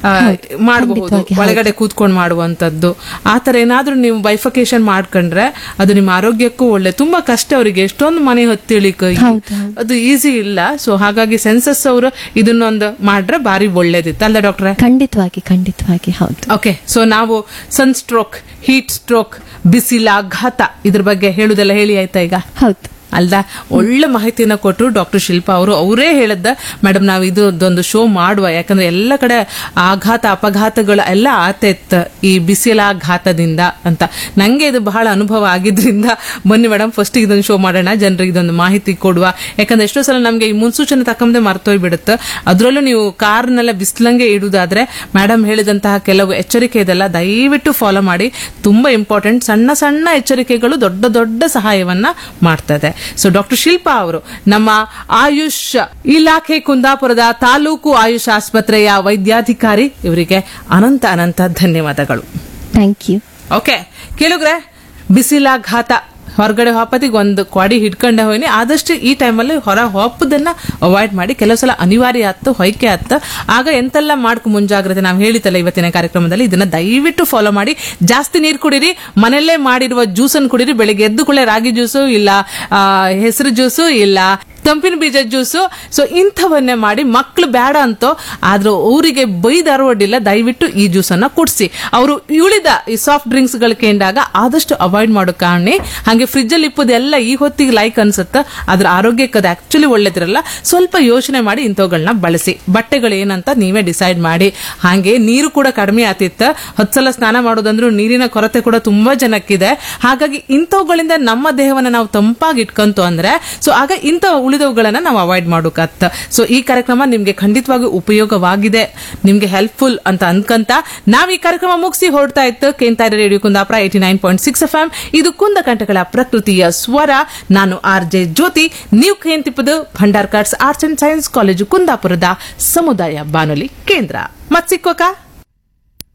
ಮಾಡಬಹುದು, ಒಳಗಡೆ ಕೂತ್ಕೊಂಡು ಮಾಡುವಂತದ್ದು. ಆತರ ಏನಾದ್ರೂ ನೀವು ಬೈಫಿಕೇಶನ್ ಮಾಡ್ಕೊಂಡ್ರೆ ಅದು ನಿಮ್ಮ ಆರೋಗ್ಯಕ್ಕೂ ಒಳ್ಳೆ. ತುಂಬಾ ಕಷ್ಟ ಅವರಿಗೆ, ಎಷ್ಟೊಂದು ಮನೆ ಹೊತ್ತಿಳಿಕ ಅದು ಈಸಿ ಇಲ್ಲ. ಸೊ ಹಾಗಾಗಿ ಸೆನ್ಸಸ್ ಅವರು ಇದನ್ನೊಂದು ಮಾಡ್ರೆ ಬಾರಿ ಒಳ್ಳೇದಿತ್ತು ಅಲ್ಲ ಡಾಕ್ಟ್ರೆ? ಖಂಡಿತವಾಗಿ ಹೌದು. ಓಕೆ, ಸೊ ನಾವು ಸನ್ ಸ್ಟ್ರೋಕ್, ಹೀಟ್ ಸ್ಟ್ರೋಕ್, ಬಿಸಿಲಾಘಾತ ಇದ್ರ ಬಗ್ಗೆ ಹೇಳುದೆಲ್ಲ ಹೇಳಿ ಆಯ್ತಾ ಈಗ? ಹೌದು ಅಲ್ದಾ? ಒಳ್ಳೆ ಮಾಹಿತಿಯನ್ನ ಕೊಟ್ಟರು ಡಾಕ್ಟರ್ ಶಿಲ್ಪಾ ಅವರು. ಅವರೇ ಹೇಳಿದ್ದ, ಮೇಡಮ್ ನಾವು ಇದೊಂದು ಶೋ ಮಾಡುವ, ಯಾಕಂದ್ರೆ ಎಲ್ಲ ಕಡೆ ಆಘಾತ ಅಪಘಾತಗಳು ಎಲ್ಲ ಆತೈತ್ ಈ ಬಿಸಿಲಾಘಾತದಿಂದ ಅಂತ. ನಂಗೆ ಇದು ಬಹಳ ಅನುಭವ ಆಗಿದ್ರಿಂದ ಬನ್ನಿ ಮೇಡಮ್ ಫಸ್ಟ್ ಇದೊಂದು ಶೋ ಮಾಡೋಣ, ಜನರಿಗೆ ಇದೊಂದು ಮಾಹಿತಿ ಕೊಡುವ. ಯಾಕಂದ್ರೆ ಎಷ್ಟೋ ಸಲ ನಮ್ಗೆ ಈ ಮುನ್ಸೂಚನೆ ತಕ್ಕಂತೆ ಮರ್ತೋಗ್ಬಿಡುತ್ತೆ. ಅದ್ರಲ್ಲೂ ನೀವು ಕಾರ್ನೆಲ್ಲ ಬಿಸಿಲಂಗೆ ಇಡುದಾದ್ರೆ ಮೇಡಮ್ ಹೇಳಿದಂತಹ ಕೆಲವು ಎಚ್ಚರಿಕೆ ಇದೆಲ್ಲ ದಯವಿಟ್ಟು ಫಾಲೋ ಮಾಡಿ. ತುಂಬಾ ಇಂಪಾರ್ಟೆಂಟ್. ಸಣ್ಣ ಸಣ್ಣ ಎಚ್ಚರಿಕೆಗಳು ದೊಡ್ಡ ದೊಡ್ಡ ಸಹಾಯವನ್ನ ಮಾಡ್ತದೆ. ಸೊ ಡಾಕ್ಟರ್ ಶಿಲ್ಪಾ ಅವರು ನಮ್ಮ ಆಯುಷ್ ಇಲಾಖೆ ಕುಂದಾಪುರದ ತಾಲೂಕು ಆಯುಷ್ ಆಸ್ಪತ್ರೆಯ ವೈದ್ಯಾಧಿಕಾರಿ. ಇವರಿಗೆ ಅನಂತ ಧನ್ಯವಾದಗಳು. Thank you. ಓಕೆ ಕೇಳುಗ್ರೆ, ಬಿಸಿಲಾಘಾತ ಹೊರಗಡೆ ಹಾಪತಿಗೆ ಒಂದು ಕ್ವಾಡಿ ಹಿಡ್ಕೊಂಡೆ ಹೋಯ್ನಿ. ಆದಷ್ಟು ಈ ಟೈಮಲ್ಲಿ ಹೊರ ಹಾಪದನ್ನ ಅವಾಯ್ಡ್ ಮಾಡಿ. ಕೆಲವು ಸಲ ಅನಿವಾರ್ಯ ಆತ್ತು, ಹೊಯ್ಕೆ ಆತ್ತ, ಆಗ ಎಂತೆಲ್ಲ ಮಾಡ್ಕೊ ಮುಂಜಾಗ್ರತೆ ನಾವು ಹೇಳಿತಲ್ಲ ಇವತ್ತಿನ ಕಾರ್ಯಕ್ರಮದಲ್ಲಿ, ಇದನ್ನ ದಯವಿಟ್ಟು ಫಾಲೋ ಮಾಡಿ. ಜಾಸ್ತಿ ನೀರು ಕುಡೀರಿ, ಮನೆಯಲ್ಲೇ ಮಾಡಿರುವ ಜ್ಯೂಸನ್ನು ಕುಡೀರಿ. ಬೆಳಿಗ್ಗೆ ಎದ್ದು ಕೂಡಲೇ ರಾಗಿ ಜ್ಯೂಸು ಇಲ್ಲ, ಹೆಸರು ಜ್ಯೂಸು ಇಲ್ಲ, ತಂಪಿನ ಬೀಜ ಜ್ಯೂಸು. ಸೊ ಇಂಥವನ್ನೇ ಮಾಡಿ ಮಕ್ಳು ಬೇಡ ಅಂತೋ ಆದ್ರೂ ಅವರಿಗೆ ಬೈದರವಡಿಲ್ಲ, ದಯವಿಟ್ಟು ಈ ಜ್ಯೂಸ್ ಅನ್ನ ಕುಡಿಸಿ. ಅವರು ಉಳಿದ ಈ ಸಾಫ್ಟ್ ಡ್ರಿಂಕ್ಸ್ ಗಳು ಕೇಂದಾಗ ಆದಷ್ಟು ಅವಾಯ್ಡ್ ಮಾಡೋ ಕಾರಣ. ಹಾಗೆ ಫ್ರಿಜ್ ಅಲ್ಲಿ ಇಪ್ಪದೆಲ್ಲ ಈ ಹೊತ್ತಿಗೆ ಲೈಕ್ ಅನ್ಸುತ್ತೆ, ಅದ್ರ ಆರೋಗ್ಯಕ್ಕೆ ಅದು ಆಕ್ಚುಲಿ ಒಳ್ಳೇದಿರಲ್ಲ. ಸ್ವಲ್ಪ ಯೋಚನೆ ಮಾಡಿ ಇಂಥವುಗಳನ್ನ ಬಳಸಿ. ಬಟ್ಟೆಗಳು ಏನಂತ ನೀವೇ ಡಿಸೈಡ್ ಮಾಡಿ. ಹಾಗೆ ನೀರು ಕೂಡ ಕಡಿಮೆ ಆತಿತ್ತ, 10 ಸಲ ಸ್ನಾನ ಮಾಡೋದಂದ್ರೂ ನೀರಿನ ಕೊರತೆ ಕೂಡ ತುಂಬಾ ಜನಕ್ಕಿದೆ. ಹಾಗಾಗಿ ಇಂಥವುಗಳಿಂದ ನಮ್ಮ ದೇಹವನ್ನ ನಾವು ತಂಪಾಗಿ ಇಟ್ಕೊಂತು ಅಂದ್ರೆ ಸೊ ಆಗ ಇಂಥ ಉಳಿದವುಗಳನ್ನ ನಾವು ಅವಾಯ್ಡ್ ಮಾಡೋಕತ್ತ. ಸೊ ಈ ಕಾರ್ಯಕ್ರಮ ನಿಮ್ಗೆ ಖಂಡಿತವಾಗಿ ಉಪಯೋಗವಾಗಿದೆ, ನಿಮ್ಗೆ ಹೆಲ್ಪ್ಫುಲ್ ಅಂತ ಅನ್ಕಂತ ನಾವ್ ಈ ಕಾರ್ಯಕ್ರಮ ಮುಗಿಸಿ ಹೊರಡ್ತಾ ಇತ್ತು. ಕೇಂದ್ರ ರೇಡಿಯೋ ಕುಂದಾಪುರ 89.6 FM. ಇದು ಕುಂದ ಕಂಠಗಳ ಪ್ರಕೃತಿಯ ಸ್ವರ. ನಾನು RJ ಜ್ಯೋತಿ. ನೀವು ಕೇಂತಿಪ್ಪದು Bhandarkars arts and science college ಕುಂದಾಪುರದ ಸಮುದಾಯ ಬಾನುಲಿ ಕೇಂದ್ರ. ಮತ್ ಸಿಕ್ಕೋಕ.